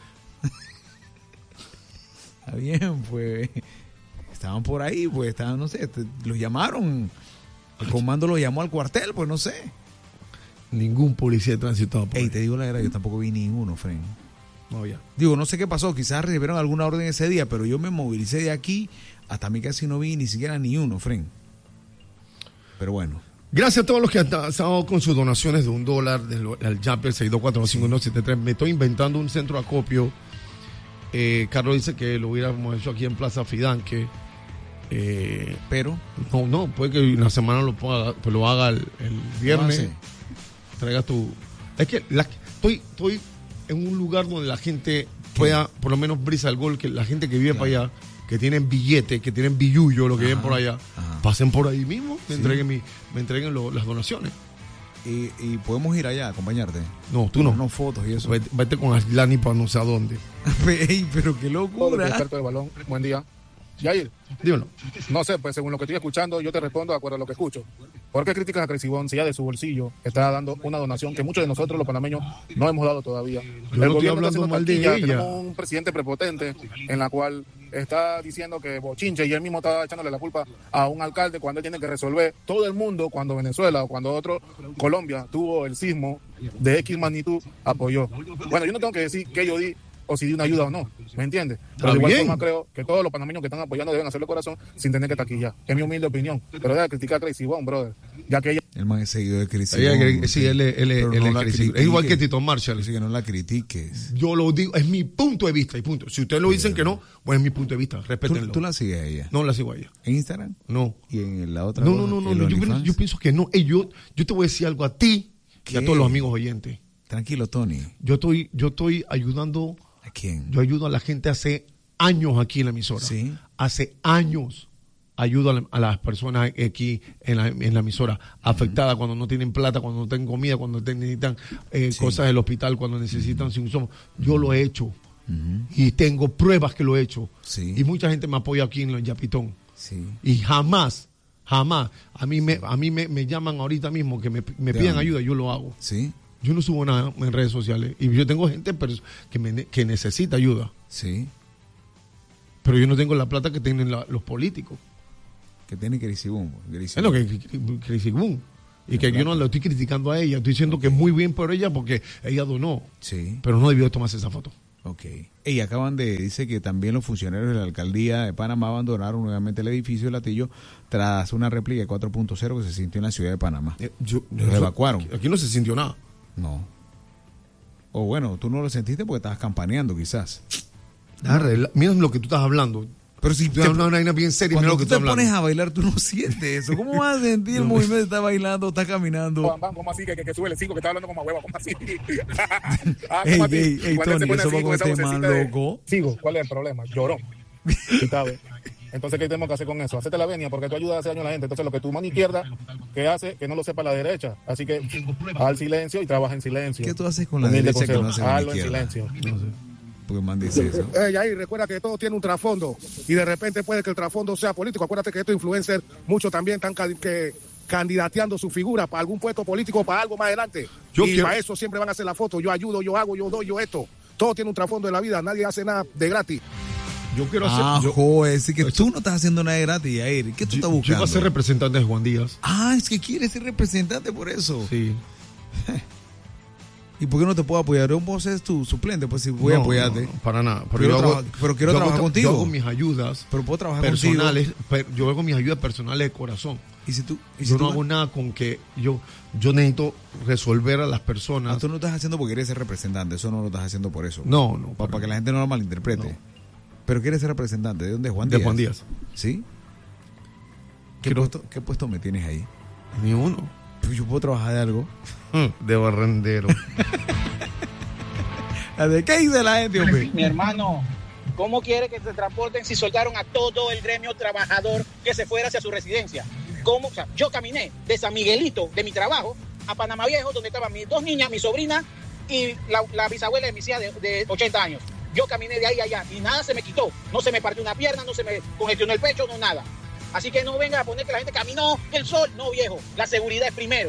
Speaker 2: Está bien, pues. Estaban por ahí, pues, estaban, no sé, te- los llamaron. El comando los llamó al cuartel, pues, no sé.
Speaker 3: Ningún policía de tránsito estaba por
Speaker 2: Ey,
Speaker 3: ahí.
Speaker 2: te digo la verdad, yo tampoco vi ninguno, Fren.
Speaker 3: No había.
Speaker 2: Digo, no sé qué pasó, quizás recibieron alguna orden ese día, pero yo me movilicé de aquí hasta mí casi no vi ni siquiera ni uno, Fren. Pero bueno.
Speaker 3: Gracias a todos los que han estado con sus donaciones de un dólar del al Jumper seis dos cuatro cinco uno siete tres. Me estoy inventando un centro de acopio. Eh, Carlos dice que lo hubiéramos hecho aquí en Plaza Fidanque. Eh,
Speaker 2: Pero,
Speaker 3: no, no, puede que una semana lo, ponga, pues lo haga el, el viernes.
Speaker 2: hace?
Speaker 3: Traiga tu. Es que la- estoy, estoy en un lugar donde la gente pueda, por lo menos brisa el gol, que la gente que vive
Speaker 2: Claro.
Speaker 3: para allá, que tienen billetes, que tienen billullo, lo que viven por allá,
Speaker 2: ajá.
Speaker 3: pasen por ahí mismo, me
Speaker 2: Sí.
Speaker 3: entreguen, mi, me entreguen lo- las donaciones.
Speaker 2: y, y podemos ir allá a acompañarte.
Speaker 3: No, tú no.
Speaker 2: Unas fotos y eso.
Speaker 3: Vete, vete con Aslani para no sé a dónde.
Speaker 2: Ey, pero qué
Speaker 12: Todo
Speaker 2: locura.
Speaker 12: experto de balón, buen día. Yair,
Speaker 3: Dímelo.
Speaker 12: no sé, pues según lo que estoy escuchando, yo te respondo de acuerdo a lo que escucho. ¿Por qué criticas a Cresibón si ya de su bolsillo está dando una donación que muchos de nosotros, los panameños, no hemos dado todavía?
Speaker 3: no estoy
Speaker 12: gobierno está
Speaker 3: hablando
Speaker 12: haciendo
Speaker 3: mal de
Speaker 12: taquilla,
Speaker 3: ella.
Speaker 12: Tenemos un presidente prepotente en la cual está diciendo que bochinche y él mismo está echándole la culpa a un alcalde cuando él tiene que resolver. Todo el mundo, cuando Venezuela o cuando otro, Colombia, tuvo el sismo de X magnitud, apoyó. Bueno, yo no tengo que decir que yo di o si di una ayuda o no, ¿me entiendes? Pero
Speaker 3: Está
Speaker 12: de igual
Speaker 3: bien.
Speaker 12: forma creo que todos los panameños que están apoyando deben hacerlo de corazón sin tener que taquillar. Es mi humilde opinión. Pero deja de criticar a Crazy Bone, brother. Ya que ella...
Speaker 2: El man es seguido de Cris.
Speaker 3: Ella cree- sí, él es- él es-
Speaker 2: Pero
Speaker 3: él
Speaker 2: no
Speaker 3: es
Speaker 2: la
Speaker 3: Cris-
Speaker 2: critiques.
Speaker 3: es igual que Tito Marshall.
Speaker 2: Dice que no la critiques.
Speaker 3: Yo lo digo, es mi punto de vista y punto. Si ustedes lo dicen que no, bueno, es mi punto de vista, respétenlo.
Speaker 2: ¿Tú, tú la sigues a ella?
Speaker 3: No la sigo a ella.
Speaker 2: ¿En Instagram?
Speaker 3: No.
Speaker 2: ¿Y en la otra?
Speaker 3: No,
Speaker 2: cosa?
Speaker 3: no, no, no,
Speaker 2: ¿El
Speaker 3: no, yo,
Speaker 2: OnlyFans?
Speaker 3: yo pienso que no. Ey, yo, yo te voy a decir algo a ti y a
Speaker 2: ¿Qué?
Speaker 3: todos los amigos oyentes.
Speaker 2: Tranquilo, Tony.
Speaker 3: Yo estoy, yo estoy ayudando
Speaker 2: ¿A quién?
Speaker 3: Yo ayudo a la gente hace años aquí en la emisora.
Speaker 2: Sí.
Speaker 3: Hace años ayudo a, la, a las personas aquí en la, en la emisora afectadas uh-huh. cuando no tienen plata, cuando no tienen comida, cuando necesitan eh, sí. cosas del hospital, cuando necesitan uh-huh. insumos. Yo lo he hecho uh-huh. y tengo pruebas que lo he hecho.
Speaker 2: Sí.
Speaker 3: Y mucha gente me apoya aquí en el Yapitón.
Speaker 2: Sí.
Speaker 3: Y jamás, jamás, a mí me, a mí me, me llaman ahorita mismo que me, me pidan ayuda, yo lo hago.
Speaker 2: Sí.
Speaker 3: Yo no subo nada en redes sociales y yo tengo gente que, me, que necesita ayuda.
Speaker 2: Sí.
Speaker 3: Pero yo no tengo la plata que tienen la, los políticos.
Speaker 2: Que tiene Crisibún.
Speaker 3: Es lo que Crisibún. Y que plata. Yo no lo estoy criticando a ella. Estoy diciendo okay. que es muy bien por ella porque ella donó.
Speaker 2: Sí.
Speaker 3: Pero no debió tomarse esa foto.
Speaker 2: Ok. Y acaban de, dice que también los funcionarios de la alcaldía de Panamá abandonaron nuevamente el edificio de Latillo tras una réplica de cuatro punto cero que se sintió en la ciudad de Panamá.
Speaker 3: Eh, yo,
Speaker 2: los
Speaker 3: yo,
Speaker 2: evacuaron.
Speaker 3: Aquí no se sintió nada.
Speaker 2: No. O bueno, tú no lo sentiste porque estabas campaneando quizás.
Speaker 3: Arre, mira lo que tú estás hablando.
Speaker 2: Pero si
Speaker 3: tú una vaina bien seria,
Speaker 2: cuando
Speaker 3: mira lo que
Speaker 2: tú te
Speaker 3: estás
Speaker 2: pones
Speaker 3: hablando.
Speaker 2: a bailar, tú no sientes eso. ¿Cómo vas a sentir el movimiento? Está bailando, está caminando.
Speaker 12: ¿Cómo así? Que, que, que sube el cinco, que está hablando como a hueva. ¿Cómo así?
Speaker 2: ah, ey, ey, ey, Tony, eso va con este man loco.
Speaker 12: Sigo, ¿cuál es el problema? Llorón. Entonces, ¿qué tenemos que hacer con eso? Hacete la venia, porque tú ayudas a hacer daño a la gente. Entonces, lo que tu mano izquierda que hace, que no lo sepa la derecha. Así que, al silencio y trabaja en silencio.
Speaker 2: ¿Qué tú haces con la derecha consejo? Que no hace con la
Speaker 12: Hazlo en
Speaker 2: izquierda?
Speaker 12: silencio. No sé.
Speaker 2: Porque man dice eso.
Speaker 13: Eh, ahí recuerda que todo tiene un trasfondo y de repente puede que el trasfondo sea político. Acuérdate que estos influencers, muchos también están ca- que candidateando su figura para algún puesto político, para algo más adelante.
Speaker 3: Yo
Speaker 13: y
Speaker 3: quiero...
Speaker 13: para eso siempre van a hacer la foto. Yo ayudo, yo hago, yo doy, yo esto. Todo tiene un trasfondo en la vida. Nadie hace nada de gratis.
Speaker 3: Yo quiero hacer.
Speaker 2: Ah,
Speaker 3: yo,
Speaker 2: joder, es que tú no estás haciendo nada de gratis, Jair. ¿Qué tú
Speaker 3: yo,
Speaker 2: estás buscando?
Speaker 3: Yo voy a ser representante de Juan Díaz.
Speaker 2: Ah, es que quieres ser representante por eso.
Speaker 3: Sí.
Speaker 2: ¿Y por qué no te puedo apoyar? Yo puedo ser tu suplente, pues si voy
Speaker 3: no,
Speaker 2: a apoyarte.
Speaker 3: No, para nada. Pero,
Speaker 2: pero,
Speaker 3: yo
Speaker 2: hago,
Speaker 3: hago,
Speaker 2: pero quiero
Speaker 3: yo
Speaker 2: trabajar
Speaker 3: hago,
Speaker 2: contigo.
Speaker 3: Yo hago mis ayudas
Speaker 2: pero puedo trabajar
Speaker 3: personales. Per, yo hago mis ayudas personales de corazón.
Speaker 2: ¿Y si tú, y si
Speaker 3: yo
Speaker 2: tú
Speaker 3: no hago nada con que yo, yo necesito resolver a las personas.
Speaker 2: Ah, tú no estás haciendo porque quieres ser representante. Eso no lo estás haciendo por eso.
Speaker 3: No, no.
Speaker 2: Para, para que la gente no lo malinterprete. No. Pero quieres ser representante. ¿De dónde es Juan
Speaker 3: de
Speaker 2: Díaz?
Speaker 3: De Juan Díaz.
Speaker 2: ¿Sí? ¿Qué, Quiero... puesto, ¿Qué puesto me tienes ahí?
Speaker 3: Ni uno.
Speaker 2: Pues yo puedo trabajar de algo.
Speaker 3: De barrendero.
Speaker 2: ¿De qué dice la gente, hombre?
Speaker 11: Mi hermano, ¿cómo quiere que se transporten si soltaron a todo el gremio trabajador que se fuera hacia su residencia? ¿Cómo? O sea, yo caminé de San Miguelito, de mi trabajo, a Panamá Viejo, donde estaban mis dos niñas, mi sobrina y la, la bisabuela de mi tía de, de ochenta años. Yo caminé de ahí a allá y nada se me quitó. No se me partió una pierna, no se me congestionó el pecho, no nada. Así que no venga a poner que la gente caminó el sol. No, viejo, la seguridad es primero.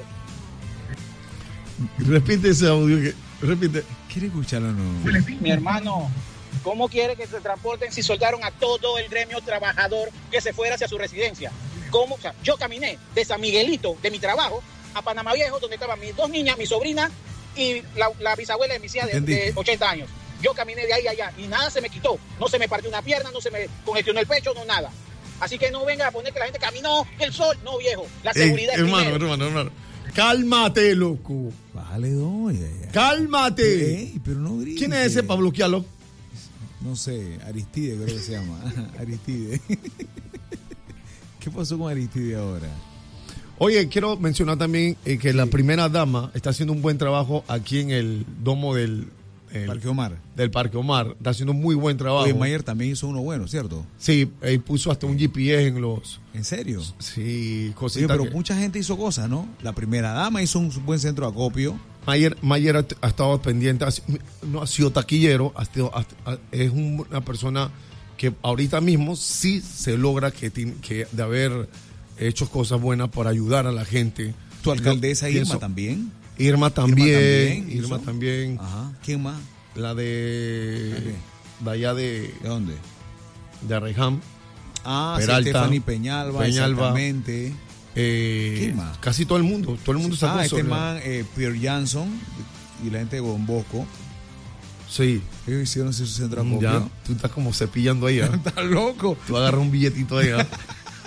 Speaker 3: Repite ese audio que... Repite.
Speaker 2: ¿Quiere escucharlo o no?
Speaker 11: Mi hermano, ¿cómo quiere que se transporten si soltaron a todo el gremio trabajador que se fuera hacia su residencia? ¿Cómo? O sea, yo caminé de San Miguelito, de mi trabajo, a Panamá Viejo, donde estaban mis dos niñas, mi sobrina y la, la bisabuela de mi tía de, de ochenta años. Yo caminé de ahí a allá y nada se me quitó. No se me partió una pierna, no se me congestionó el pecho, no nada. Así que no venga a poner que la gente caminó el sol. No, viejo, la seguridad
Speaker 3: Ey,
Speaker 11: es
Speaker 3: hermano,
Speaker 11: primero.
Speaker 3: hermano, hermano. Cálmate, loco.
Speaker 2: Vale, doña.
Speaker 3: Cálmate.
Speaker 2: Ey, pero no grites.
Speaker 3: ¿Quién es ese para bloquearlo?
Speaker 2: No sé, Aristide creo que se llama. Aristide. ¿Qué pasó con Aristide ahora?
Speaker 3: Oye, quiero mencionar también eh, que sí. La primera dama está haciendo un buen trabajo aquí en el domo del... El,
Speaker 2: Parque Omar.
Speaker 3: Del Parque Omar. Está haciendo un muy buen trabajo.
Speaker 2: Oye, Mayer también hizo uno bueno, ¿cierto?
Speaker 3: Sí, él puso hasta un G P S en los...
Speaker 2: ¿En serio?
Speaker 3: Sí, cositas.
Speaker 2: Oye, pero
Speaker 3: que...
Speaker 2: mucha gente hizo cosas, ¿no? La primera dama hizo un buen centro de acopio.
Speaker 3: Mayer, Mayer ha, ha estado pendiente, ha, no ha sido taquillero, ha sido, ha, es una persona que ahorita mismo sí se logra que, que de haber hecho cosas buenas para ayudar a la gente.
Speaker 2: ¿Tu alcaldesa Irma pienso, también?
Speaker 3: Irma también.
Speaker 2: Irma también.
Speaker 3: Irma también.
Speaker 2: Ajá. ¿Quién más?
Speaker 3: La de... De allá de...
Speaker 2: ¿De dónde?
Speaker 3: De Arrejam.
Speaker 2: Ah,
Speaker 3: Peralta,
Speaker 2: Stephanie Peñalba,
Speaker 3: Peñalba,
Speaker 2: exactamente.
Speaker 3: Eh,
Speaker 2: ¿Quién más?
Speaker 3: Casi todo el mundo. Todo el mundo sacó
Speaker 2: Ah, este
Speaker 3: sobre...
Speaker 2: man, eh, Pierre Jansson y la gente de Don Bosco.
Speaker 3: Sí.
Speaker 2: Ellos hicieron su centro de
Speaker 3: ya,
Speaker 2: acopio.
Speaker 3: tú estás como cepillando ahí. ¿eh?
Speaker 2: Estás loco.
Speaker 3: Tú agarras un billetito ahí. ¿eh?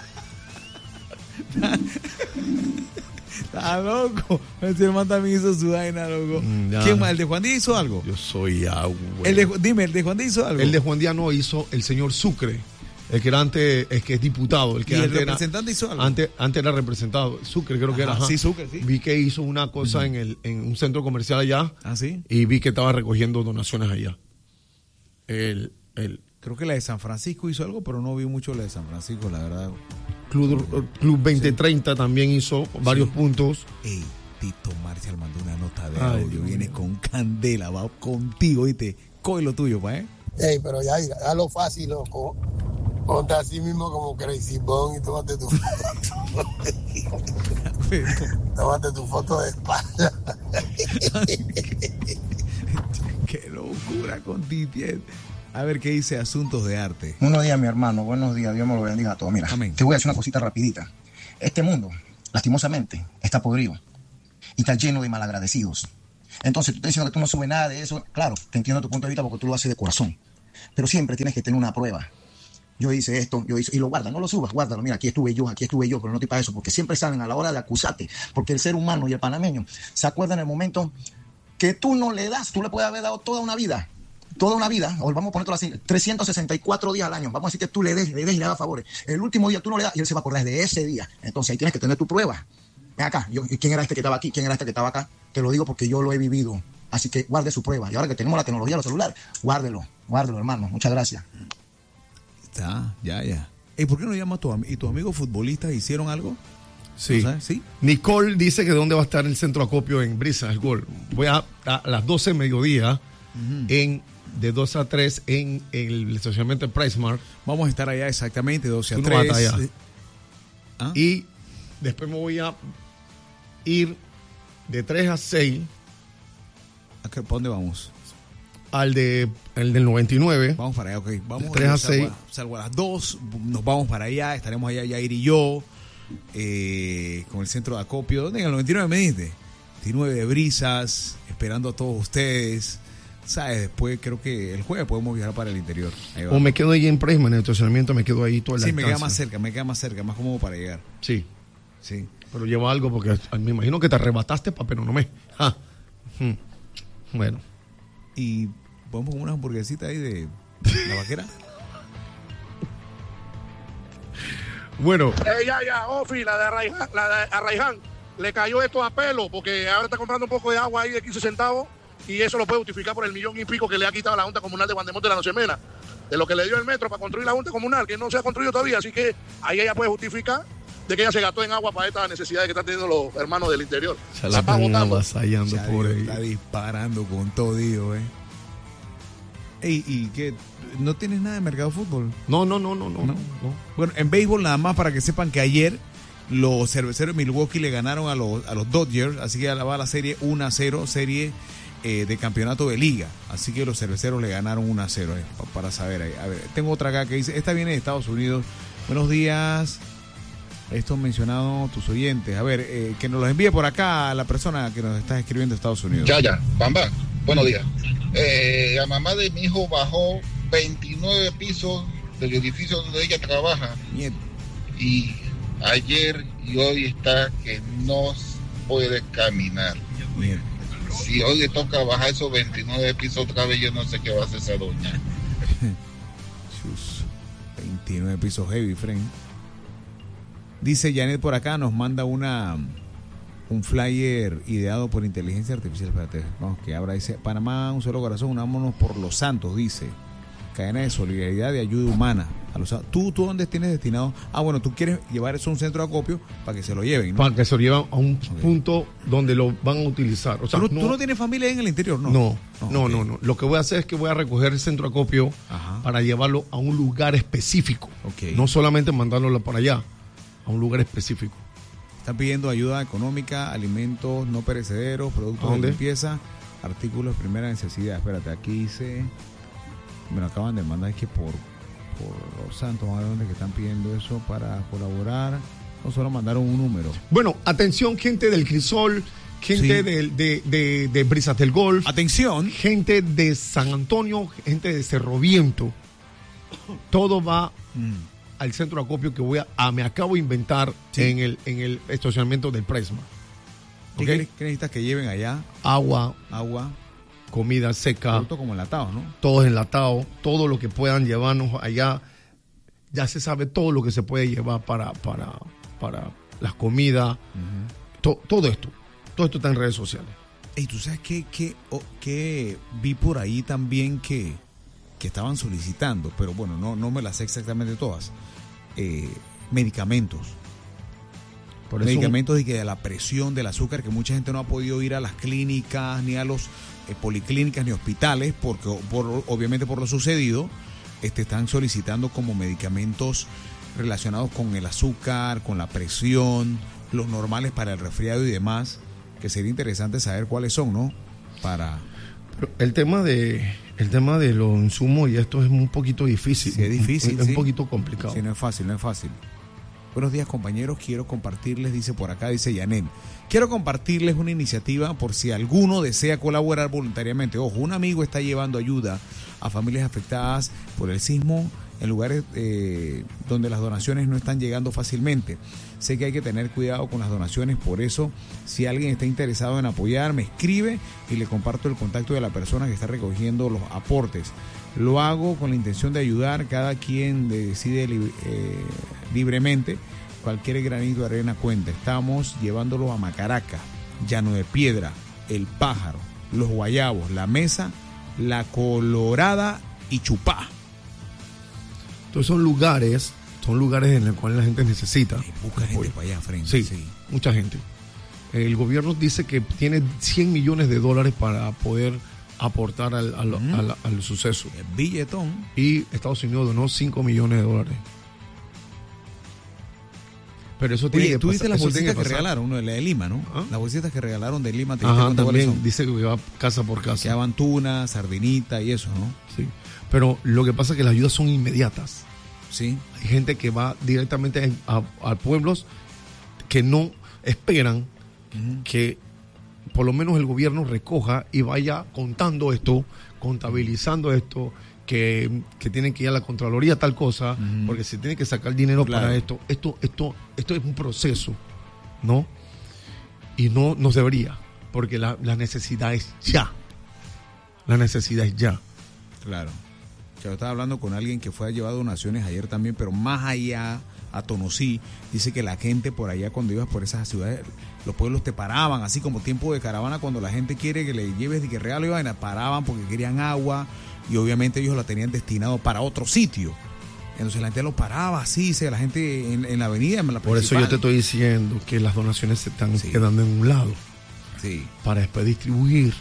Speaker 2: Está loco. Ese hermano también hizo su vaina, loco. Ya. ¿Quién más? ¿El de Juan Díaz hizo algo?
Speaker 3: Yo soy agua.
Speaker 2: El de, dime, ¿el de Juan Díaz hizo algo?
Speaker 3: El de Juan Díaz no hizo el señor Sucre. El que era antes, el que es diputado. El que
Speaker 2: ¿Y el
Speaker 3: antes
Speaker 2: representante
Speaker 3: era,
Speaker 2: hizo algo?
Speaker 3: Antes, antes era representado. Sucre creo
Speaker 2: ajá,
Speaker 3: que era. Ajá.
Speaker 2: Sí, Sucre, sí.
Speaker 3: Vi que hizo una cosa uh-huh. en, el, en un centro comercial allá.
Speaker 2: ¿Ah, sí?
Speaker 3: Y vi que estaba recogiendo donaciones allá. El, el,
Speaker 2: Creo que la de San Francisco hizo algo, pero no vi mucho la de San Francisco, la verdad.
Speaker 3: Club, Club veinte treinta sí. también hizo varios sí. puntos.
Speaker 2: Ey, Tito Marcial mandó una nota de Ay, audio. Viene con candela, va contigo, ¿viste? Coge lo tuyo, pa, ¿eh?
Speaker 14: Ey, pero ya, ya lo fácil, loco. Ponte así mismo como Crazy Bone y tómate tu foto. Tómate tu foto de espalda.
Speaker 2: Qué locura con Titi. A ver qué dice Asuntos de Arte.
Speaker 15: Buenos días, mi hermano. Buenos días. Dios me lo bendiga a todos. Mira, Amén. Te voy a decir una cosita rapidita. Este mundo, lastimosamente, está podrido y está lleno de malagradecidos. Entonces, tú estás diciendo que tú no subes nada de eso. Claro, te entiendo tu punto de vista porque tú lo haces de corazón. Pero siempre tienes que tener una prueba. Yo hice esto, yo hice... Y lo guardas, no lo subas, guárdalo. Mira, aquí estuve yo, aquí estuve yo, pero no te para eso. Porque siempre salen a la hora de acusarte. Porque el ser humano y el panameño se acuerdan en el momento que tú no le das. Tú le puedes haber dado toda una vida. Toda una vida, o vamos a ponerlo así, trescientos sesenta y cuatro días al año. Vamos a decir que tú le des, le des y le das favores. El último día tú no le das y él se va a acordar de ese día. Entonces ahí tienes que tener tu prueba. Ven acá, yo, ¿quién era este que estaba aquí? ¿Quién era este que estaba acá? Te lo digo porque yo lo he vivido. Así que guarde su prueba. Y ahora que tenemos la tecnología de los celulares, guárdelo, guárdelo, hermano. Muchas gracias.
Speaker 2: Está, ya, ya. ¿Y por qué no llamas a tu amigo? ¿Y tus amigos futbolistas hicieron algo?
Speaker 3: Sí. ¿No ¿Sí? Nicole dice que dónde va a estar el centro acopio en Brisa, el gol. Voy a, a las doce de mediodía uh-huh. en... de dos a tres en, en el estacionamiento de PriceMart.
Speaker 2: Vamos a estar allá exactamente, doce a tres.
Speaker 3: No vas allá. ¿Ah? Y después me voy a ir de tres a seis.
Speaker 2: ¿A qué, ¿Para dónde vamos?
Speaker 3: Al de el del noventa y nueve.
Speaker 2: Vamos para allá, ok. Vamos
Speaker 3: de tres a seis.
Speaker 2: Salgo, salgo a las dos, nos vamos para allá, estaremos allá, Yair y yo, eh, con el centro de acopio. ¿Dónde? En el noventa y nueve me dijiste. veintinueve de Brisas, esperando a todos ustedes. ¿Sabes? Después creo que el jueves podemos viajar para el interior.
Speaker 3: O me quedo ahí en Prisma, en el estacionamiento, me quedo ahí todo el
Speaker 2: Sí, me queda más cerca, me queda más cerca, más cómodo para llegar.
Speaker 3: Sí.
Speaker 2: Sí.
Speaker 3: Pero lleva algo porque me imagino que te arrebataste para pero no me. Ah. Hmm. Bueno.
Speaker 2: ¿Y podemos comer una hamburguesita ahí de la vaquera?
Speaker 3: Bueno.
Speaker 13: Eh, ya, ya, Ofi, la de Arraiján, la de Arraiján, le cayó esto a pelo porque ahora está comprando un poco de agua ahí de quince centavos. Y eso lo puede justificar por el millón y pico que le ha quitado a la Junta Comunal de Guandemonte de la Nochemena, de lo que le dio el metro para construir la Junta Comunal, que no se ha construido todavía. Así que ahí ella puede justificar de que ella se gastó en agua para estas necesidades que están teniendo los hermanos del interior.
Speaker 3: Se la están avasallando por ahí.
Speaker 2: Está disparando con todo, Dios, ¿eh? Ey, ¿y qué? ¿No tienes nada de mercado de fútbol?
Speaker 3: No, no, no, no, no, no.
Speaker 2: Bueno, en béisbol nada más para que sepan que ayer los cerveceros de Milwaukee le ganaron a los, a los Dodgers, así que ya va la serie uno a cero, serie eh, de campeonato de liga. Así que los cerveceros le ganaron uno a cero, eh, para saber. A ver, tengo otra acá que dice, esta viene de Estados Unidos. Buenos días. Esto mencionado tus oyentes. A ver, eh, que nos los envíe por acá a la persona que nos está escribiendo de Estados Unidos.
Speaker 7: Ya, ya, Bamba, buenos días. Eh, la mamá de mi hijo bajó veintinueve pisos del edificio donde ella trabaja.
Speaker 2: Nieto.
Speaker 7: Y ayer y hoy está que no puede caminar.
Speaker 2: Nieto.
Speaker 7: Si hoy le toca bajar esos veintinueve pisos otra vez, yo no sé qué va a hacer esa doña.
Speaker 2: veintinueve pisos heavy, friend. Dice Janet por acá, nos manda una un flyer ideado por inteligencia artificial. Espérate, vamos, que ahora dice, Panamá, un solo corazón, unámonos por los santos, dice. Cadena de solidaridad y ayuda humana. A los, ¿Tú, ¿Tú dónde tienes destinado? Ah, bueno, tú quieres llevar eso a un centro de acopio para que se lo lleven, ¿no?
Speaker 3: Para que se lo lleven a un okay. punto donde lo van a utilizar. O sea,
Speaker 2: ¿Tú, no, no, ¿Tú no tienes familia en el interior? No,
Speaker 3: no, no, no, okay. no, no. Lo que voy a hacer es que voy a recoger el centro de acopio Ajá. para llevarlo a un lugar específico. Okay. No solamente mandarlo para allá, a un lugar específico.
Speaker 2: Están pidiendo ayuda económica, alimentos no perecederos, productos de limpieza, artículos de primera necesidad. Espérate, aquí dice, me lo acaban de mandar, es que por, por los santos, vamos a ver dónde que están pidiendo eso para colaborar. No solo mandaron un número.
Speaker 3: Bueno, atención, gente del Crisol, gente sí. de, de, de, de Brisas del Golf.
Speaker 2: Atención.
Speaker 3: Gente de San Antonio, gente de Cerro Viento. Todo va... Mm. al centro de acopio que voy a, a me acabo de inventar sí. en el en el estacionamiento del Prisma.
Speaker 2: ¿Okay? ¿Qué, ¿Qué necesitas que lleven allá?
Speaker 3: Agua,
Speaker 2: agua,
Speaker 3: comida seca,
Speaker 2: producto como enlatado, ¿no?
Speaker 3: Todo enlatado, todo lo que puedan llevarnos allá. Ya se sabe todo lo que se puede llevar para para para las comidas, uh-huh. to, todo esto, todo esto está en redes sociales.
Speaker 2: Y tú sabes que que, oh, que vi por ahí también que que estaban solicitando, pero bueno, no, no me las sé exactamente todas, eh, medicamentos. Por eso, medicamentos de, que de la presión, del azúcar, que mucha gente no ha podido ir a las clínicas, ni a los eh, policlínicas, ni hospitales, porque por, obviamente por lo sucedido, este, están solicitando como medicamentos relacionados con el azúcar, con la presión, los normales para el resfriado y demás, que sería interesante saber cuáles son, ¿no? Para...
Speaker 3: Pero el tema de el tema de los insumos y esto es un poquito difícil.
Speaker 2: Sí, es difícil,
Speaker 3: Es
Speaker 2: sí.
Speaker 3: un poquito complicado.
Speaker 2: Sí, no es fácil, no es fácil. Buenos días, compañeros. Quiero compartirles, dice por acá, dice Yanet, quiero compartirles una iniciativa por si alguno desea colaborar voluntariamente. Ojo, un amigo está llevando ayuda a familias afectadas por el sismo en lugares eh, donde las donaciones no están llegando fácilmente. Sé que hay que tener cuidado con las donaciones, por eso, si alguien está interesado en apoyar, me escribe y le comparto el contacto de la persona que está recogiendo los aportes. Lo hago con la intención de ayudar, cada quien decide li- eh, libremente, cualquier granito de arena cuenta. Estamos llevándolo a Macaraca, Llano de Piedra, El Pájaro, Los Guayabos, La Mesa, La Colorada y Chupá.
Speaker 3: Entonces son lugares, son lugares en los cuales la gente necesita.
Speaker 2: Hay busca gente para allá frente.
Speaker 3: Sí,
Speaker 2: sí,
Speaker 3: mucha gente. El gobierno dice que tiene cien millones de dólares para poder aportar al, al, uh-huh. al, al suceso.
Speaker 2: El billetón.
Speaker 3: Y Estados Unidos donó cinco millones de dólares. Pero eso tiene
Speaker 2: Oye,
Speaker 3: que
Speaker 2: tú
Speaker 3: pasar.
Speaker 2: viste las bolsitas que, que regalaron, ¿no? La de Lima, ¿no? ¿Ah? Las bolsitas que regalaron de Lima. ¿Te
Speaker 3: Ajá, también dice que va casa por casa.
Speaker 2: Que van tuna, sardinita y eso, ¿no?
Speaker 3: Sí. Pero lo que pasa es que las ayudas son inmediatas.
Speaker 2: Sí.
Speaker 3: Hay gente que va directamente a, a, a pueblos que no esperan uh-huh. que por lo menos el gobierno recoja y vaya contando esto, contabilizando esto, que, que tienen que ir a la Contraloría tal cosa, uh-huh. porque se tiene que sacar dinero claro. para esto. Esto, esto, esto es un proceso, ¿no? Y no nos debería, porque la, la necesidad es ya. La necesidad es ya.
Speaker 2: Claro. Yo estaba hablando con alguien que fue a llevar donaciones ayer también, pero más allá, a Tonosí, dice que la gente por allá cuando ibas por esas ciudades, los pueblos te paraban, así como tiempo de caravana, cuando la gente quiere que le lleves de que regalo y vaina, paraban porque querían agua y obviamente ellos la tenían destinado para otro sitio. Entonces la gente lo paraba así, dice la gente en, en la avenida, en la
Speaker 3: Por
Speaker 2: principal.
Speaker 3: eso yo te estoy diciendo que las donaciones se están sí. quedando en un lado.
Speaker 2: Sí.
Speaker 3: Para después distribuir.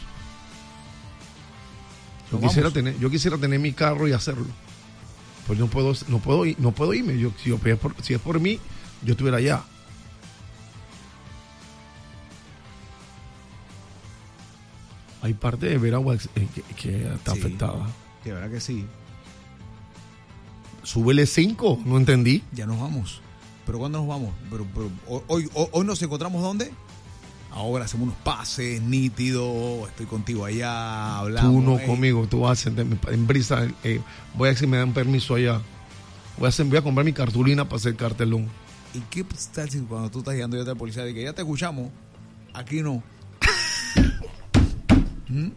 Speaker 3: Yo quisiera tener, yo quisiera tener mi carro y hacerlo. Pues no puedo, no puedo, no puedo irme. Yo, si, yo, si es por mí, yo estuviera allá. Hay parte de Veragua que, que está sí, afectada.
Speaker 2: De verdad que sí.
Speaker 3: Súbele cinco, no entendí.
Speaker 2: Ya nos vamos. ¿Pero cuándo nos vamos? Pero, pero hoy, hoy, hoy nos encontramos ¿dónde? Ahora hacemos unos pases nítidos, estoy contigo allá, hablamos.
Speaker 3: Tú no
Speaker 2: eh.
Speaker 3: conmigo, tú vas a en, en brisa, eh, voy a ver si me dan permiso allá. Voy a, hacer, voy a comprar mi cartulina para hacer cartelón.
Speaker 2: ¿Y qué tal si cuando tú estás llegando ya a la policía de que ya te escuchamos? Aquí no. ¿Mm?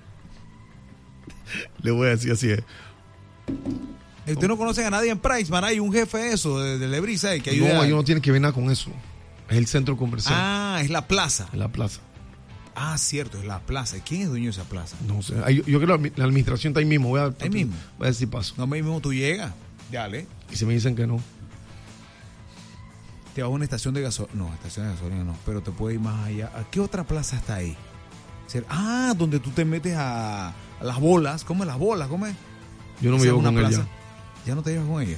Speaker 3: Le voy a decir así es.
Speaker 2: ¿Usted no conoce a nadie en Priceman? Hay un jefe de eso, de, de Lebrisa, que ayuda.
Speaker 3: No, ellos no tienen que ver nada con eso. Es el centro comercial.
Speaker 2: Ah, es la plaza.
Speaker 3: Es la plaza.
Speaker 2: Ah, cierto, es la plaza. ¿Quién es dueño de esa plaza?
Speaker 3: No sé. Yo, yo creo que la administración está ahí mismo. Voy a,
Speaker 2: ahí mismo.
Speaker 3: Voy a decir paso.
Speaker 2: No, ahí mismo tú llegas. Dale.
Speaker 3: Y si me dicen que no.
Speaker 2: Te vas a una estación de gasolina. No, estación de gasolina no. Pero te puedes ir más allá. ¿A qué otra plaza está ahí? Ah, donde tú te metes a, a las bolas. ¿Cómo es las bolas? ¿Cómo es?
Speaker 3: Yo no me llevo con ella.
Speaker 2: ¿Ya no te llevas con ella?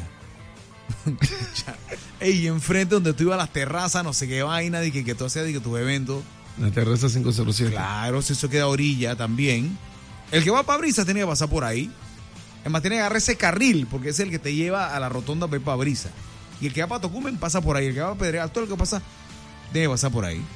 Speaker 2: Ey, enfrente donde tú ibas a las terrazas, no sé qué vaina, de que, que tú hacías de que tus eventos.
Speaker 3: La terraza cinco cero siete.
Speaker 2: Claro, si eso queda a orilla también. El que va para Brisa tiene que pasar por ahí. Es más, tiene que agarrar ese carril, porque es el que te lleva a la rotonda para Brisa. Y el que va para Tocumen pasa por ahí. El que va para Pedregal, todo lo que pasa, debe pasar por ahí.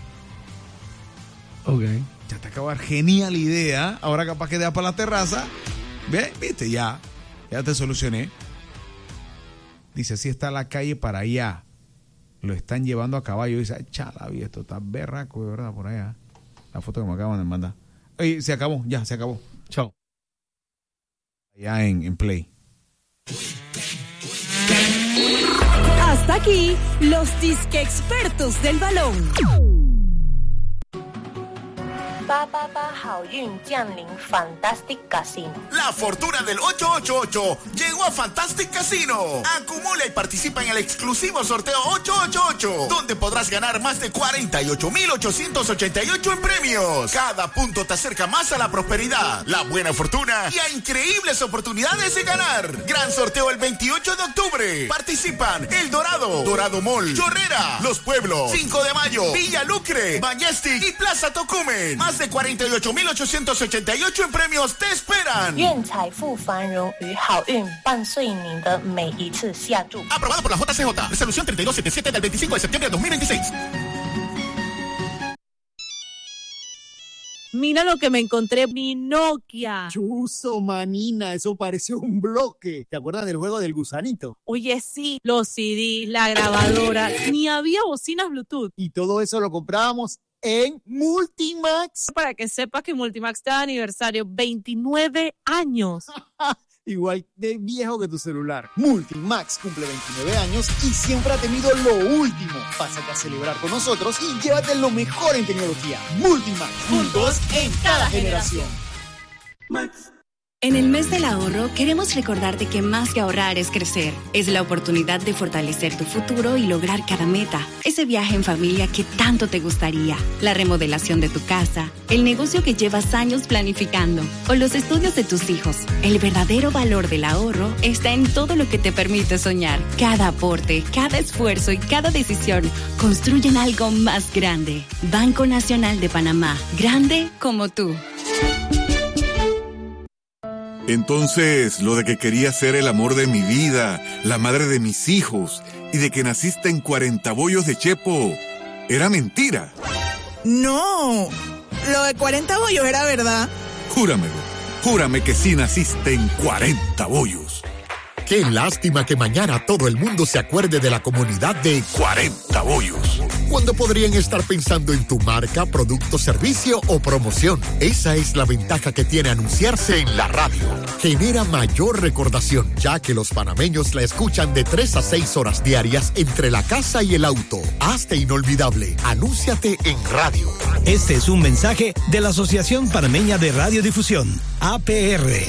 Speaker 3: Ok.
Speaker 2: Ya te acaba de dar genial idea. Ahora capaz que te vas para la terraza. ¿Ves? ¿Viste? Ya. Ya te solucioné. Dice, así está la calle para allá. Lo están llevando a caballo. Dice, chala, esto está berraco, de verdad, por allá. La foto que me acaban de mandar. Oye, se acabó, ya, se acabó.
Speaker 3: Chao.
Speaker 2: Allá en, en Play.
Speaker 1: Hasta aquí, los disque expertos del balón.
Speaker 16: Pa, 八八八好运降临 Fantastic Casino.
Speaker 17: La fortuna del ocho ocho ocho llegó a Fantastic Casino. Acumula y participa en el exclusivo sorteo ocho ocho ocho, donde podrás ganar más de cuarenta y ocho mil ochocientos ochenta y ocho en premios. Cada punto te acerca más a la prosperidad, la buena fortuna y a increíbles oportunidades de ganar. Gran sorteo el veintiocho de octubre. Participan El Dorado, Dorado Mall, Chorrera, Los Pueblos, cinco de mayo, Villa Lucre, Majestic y Plaza Tocumen. Más de cuarenta y ocho mil ochocientos ochenta y ocho en premios te esperan.
Speaker 16: 愿财富繁荣与好运伴随你的每一次下注。
Speaker 17: Aprobado por la J C J. Resolución treinta y dos setenta y siete del veinticinco de septiembre de dos mil veintiséis.
Speaker 1: Mira lo que me encontré, mi Nokia.
Speaker 18: Chuzo, manina, eso pareció un bloque. ¿Te acuerdas del juego del gusanito?
Speaker 1: Oye, sí, los C D, la grabadora, ni había bocinas Bluetooth.
Speaker 18: Y todo eso lo comprábamos en Multimax.
Speaker 1: Para que sepas que Multimax está de aniversario, veintinueve años.
Speaker 18: Igual de viejo que tu celular. Multimax cumple veintinueve años y siempre ha tenido lo último. Pásate a celebrar con nosotros y llévate lo mejor en tecnología. Multimax, juntos en cada generación.
Speaker 19: Max. En el mes del ahorro queremos recordarte que más que ahorrar es crecer. Es la oportunidad de fortalecer tu futuro y lograr cada meta. Ese viaje en familia que tanto te gustaría. La remodelación de tu casa. El negocio que llevas años planificando. O los estudios de tus hijos. El verdadero valor del ahorro está en todo lo que te permite soñar. Cada aporte, cada esfuerzo y cada decisión construyen algo más grande. Banco Nacional de Panamá. Grande como tú.
Speaker 20: Entonces, lo de que quería ser el amor de mi vida, la madre de mis hijos, y de que naciste en cuarenta bollos de Chepo, era mentira.
Speaker 21: No, lo de cuarenta bollos era verdad.
Speaker 20: Júramelo, júrame que sí naciste en cuarenta bollos.
Speaker 22: Qué lástima que mañana todo el mundo se acuerde de la comunidad de cuarenta bollos, cuando podrían estar pensando en tu marca, producto, servicio o promoción. Esa es la ventaja que tiene anunciarse en la radio. Genera mayor recordación, ya que los panameños la escuchan de tres a seis horas diarias entre la casa y el auto. Hazte inolvidable. Anúnciate en radio.
Speaker 23: Este es un mensaje de la Asociación Panameña de Radiodifusión, A P R.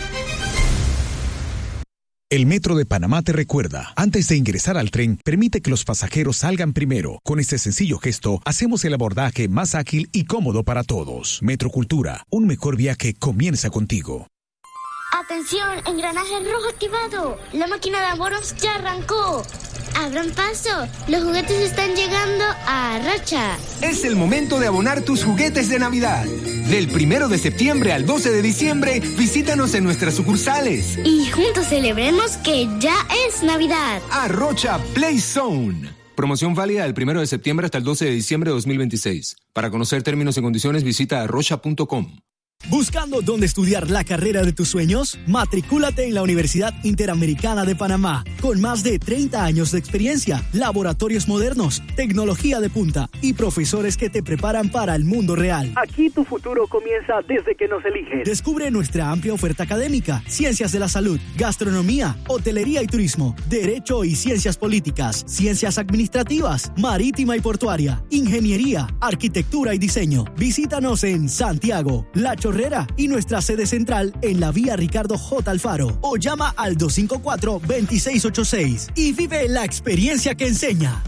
Speaker 2: El Metro de Panamá te recuerda, antes de ingresar al tren, permite que los pasajeros salgan primero. Con este sencillo gesto, hacemos el abordaje más ágil y cómodo para todos. Metrocultura, un mejor viaje comienza contigo.
Speaker 24: ¡Atención! ¡Engranaje rojo activado! ¡La máquina de abonos ya arrancó! ¡Abran paso! ¡Los juguetes están llegando a Arrocha!
Speaker 25: Es el momento de abonar tus juguetes de Navidad. Del primero de septiembre al doce de diciembre, visítanos en nuestras sucursales.
Speaker 24: Y juntos celebremos que ya es Navidad.
Speaker 25: Arrocha Play Zone.
Speaker 26: Promoción válida del primero de septiembre hasta el doce de diciembre de dos mil veintiséis. Para conocer términos y condiciones, visita arrocha punto com.
Speaker 23: ¿Buscando dónde estudiar la carrera de tus sueños? Matricúlate en la Universidad Interamericana de Panamá. Con más de treinta años de experiencia, laboratorios modernos, tecnología de punta y profesores que te preparan para el mundo real.
Speaker 27: Aquí tu futuro comienza desde que nos eliges.
Speaker 23: Descubre nuestra amplia oferta académica, ciencias de la salud, gastronomía, hotelería y turismo, derecho y ciencias políticas, ciencias administrativas, marítima y portuaria, ingeniería, arquitectura y diseño. Visítanos en Santiago, La Chorrera y nuestra sede central en la vía Ricardo J. Alfaro o llama al dos cinco cuatro, dos seis ocho seis y vive la experiencia que enseña.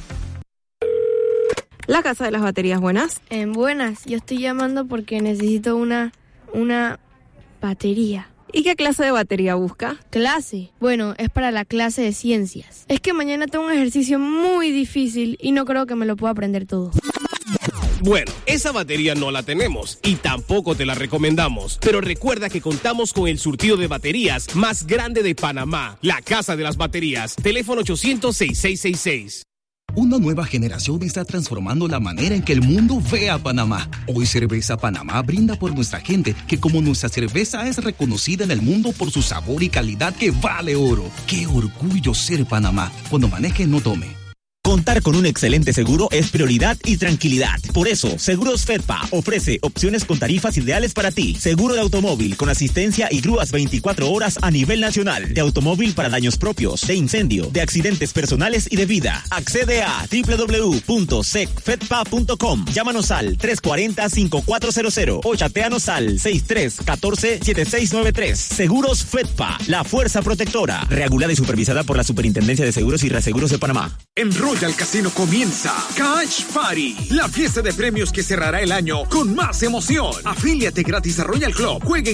Speaker 28: La Casa de las Baterías, buenas.
Speaker 29: Eh, buenas, yo estoy llamando porque necesito una, una batería.
Speaker 28: ¿Y qué clase de batería busca?
Speaker 29: ¿Clase? Bueno, es para la clase de ciencias. Es que mañana tengo un ejercicio muy difícil y no creo que me lo pueda aprender todo.
Speaker 30: Bueno, esa batería no la tenemos y tampoco te la recomendamos. Pero recuerda que contamos con el surtido de baterías más grande de Panamá. La Casa de las Baterías. Teléfono ochocientos, sesenta y seis sesenta y seis.
Speaker 31: Una nueva generación está transformando la manera en que el mundo ve a Panamá. Hoy Cerveza Panamá brinda por nuestra gente, que como nuestra cerveza es reconocida en el mundo por su sabor y calidad que vale oro. ¡Qué orgullo ser Panamá! Cuando maneje, no tome.
Speaker 4: Contar con un excelente seguro es prioridad y tranquilidad. Por eso, Seguros Fedpa ofrece opciones con tarifas ideales para ti. Seguro de automóvil con asistencia y grúas veinticuatro horas a nivel nacional. De automóvil para daños propios, de incendio, de accidentes personales y de vida. Accede a doble u doble u doble u punto sec fedpa punto com. Llámanos al tres cuatro cero, cinco cuatro cero cero o chateanos al seis tres uno cuatro, siete seis nueve tres. Seguros Fedpa, la fuerza protectora. Regulada y supervisada por la Superintendencia de Seguros y Reaseguros de Panamá.
Speaker 5: En Royal Casino comienza Cash Party, la fiesta de premios que cerrará el año con más emoción. Afíliate gratis a Royal Club. Juegue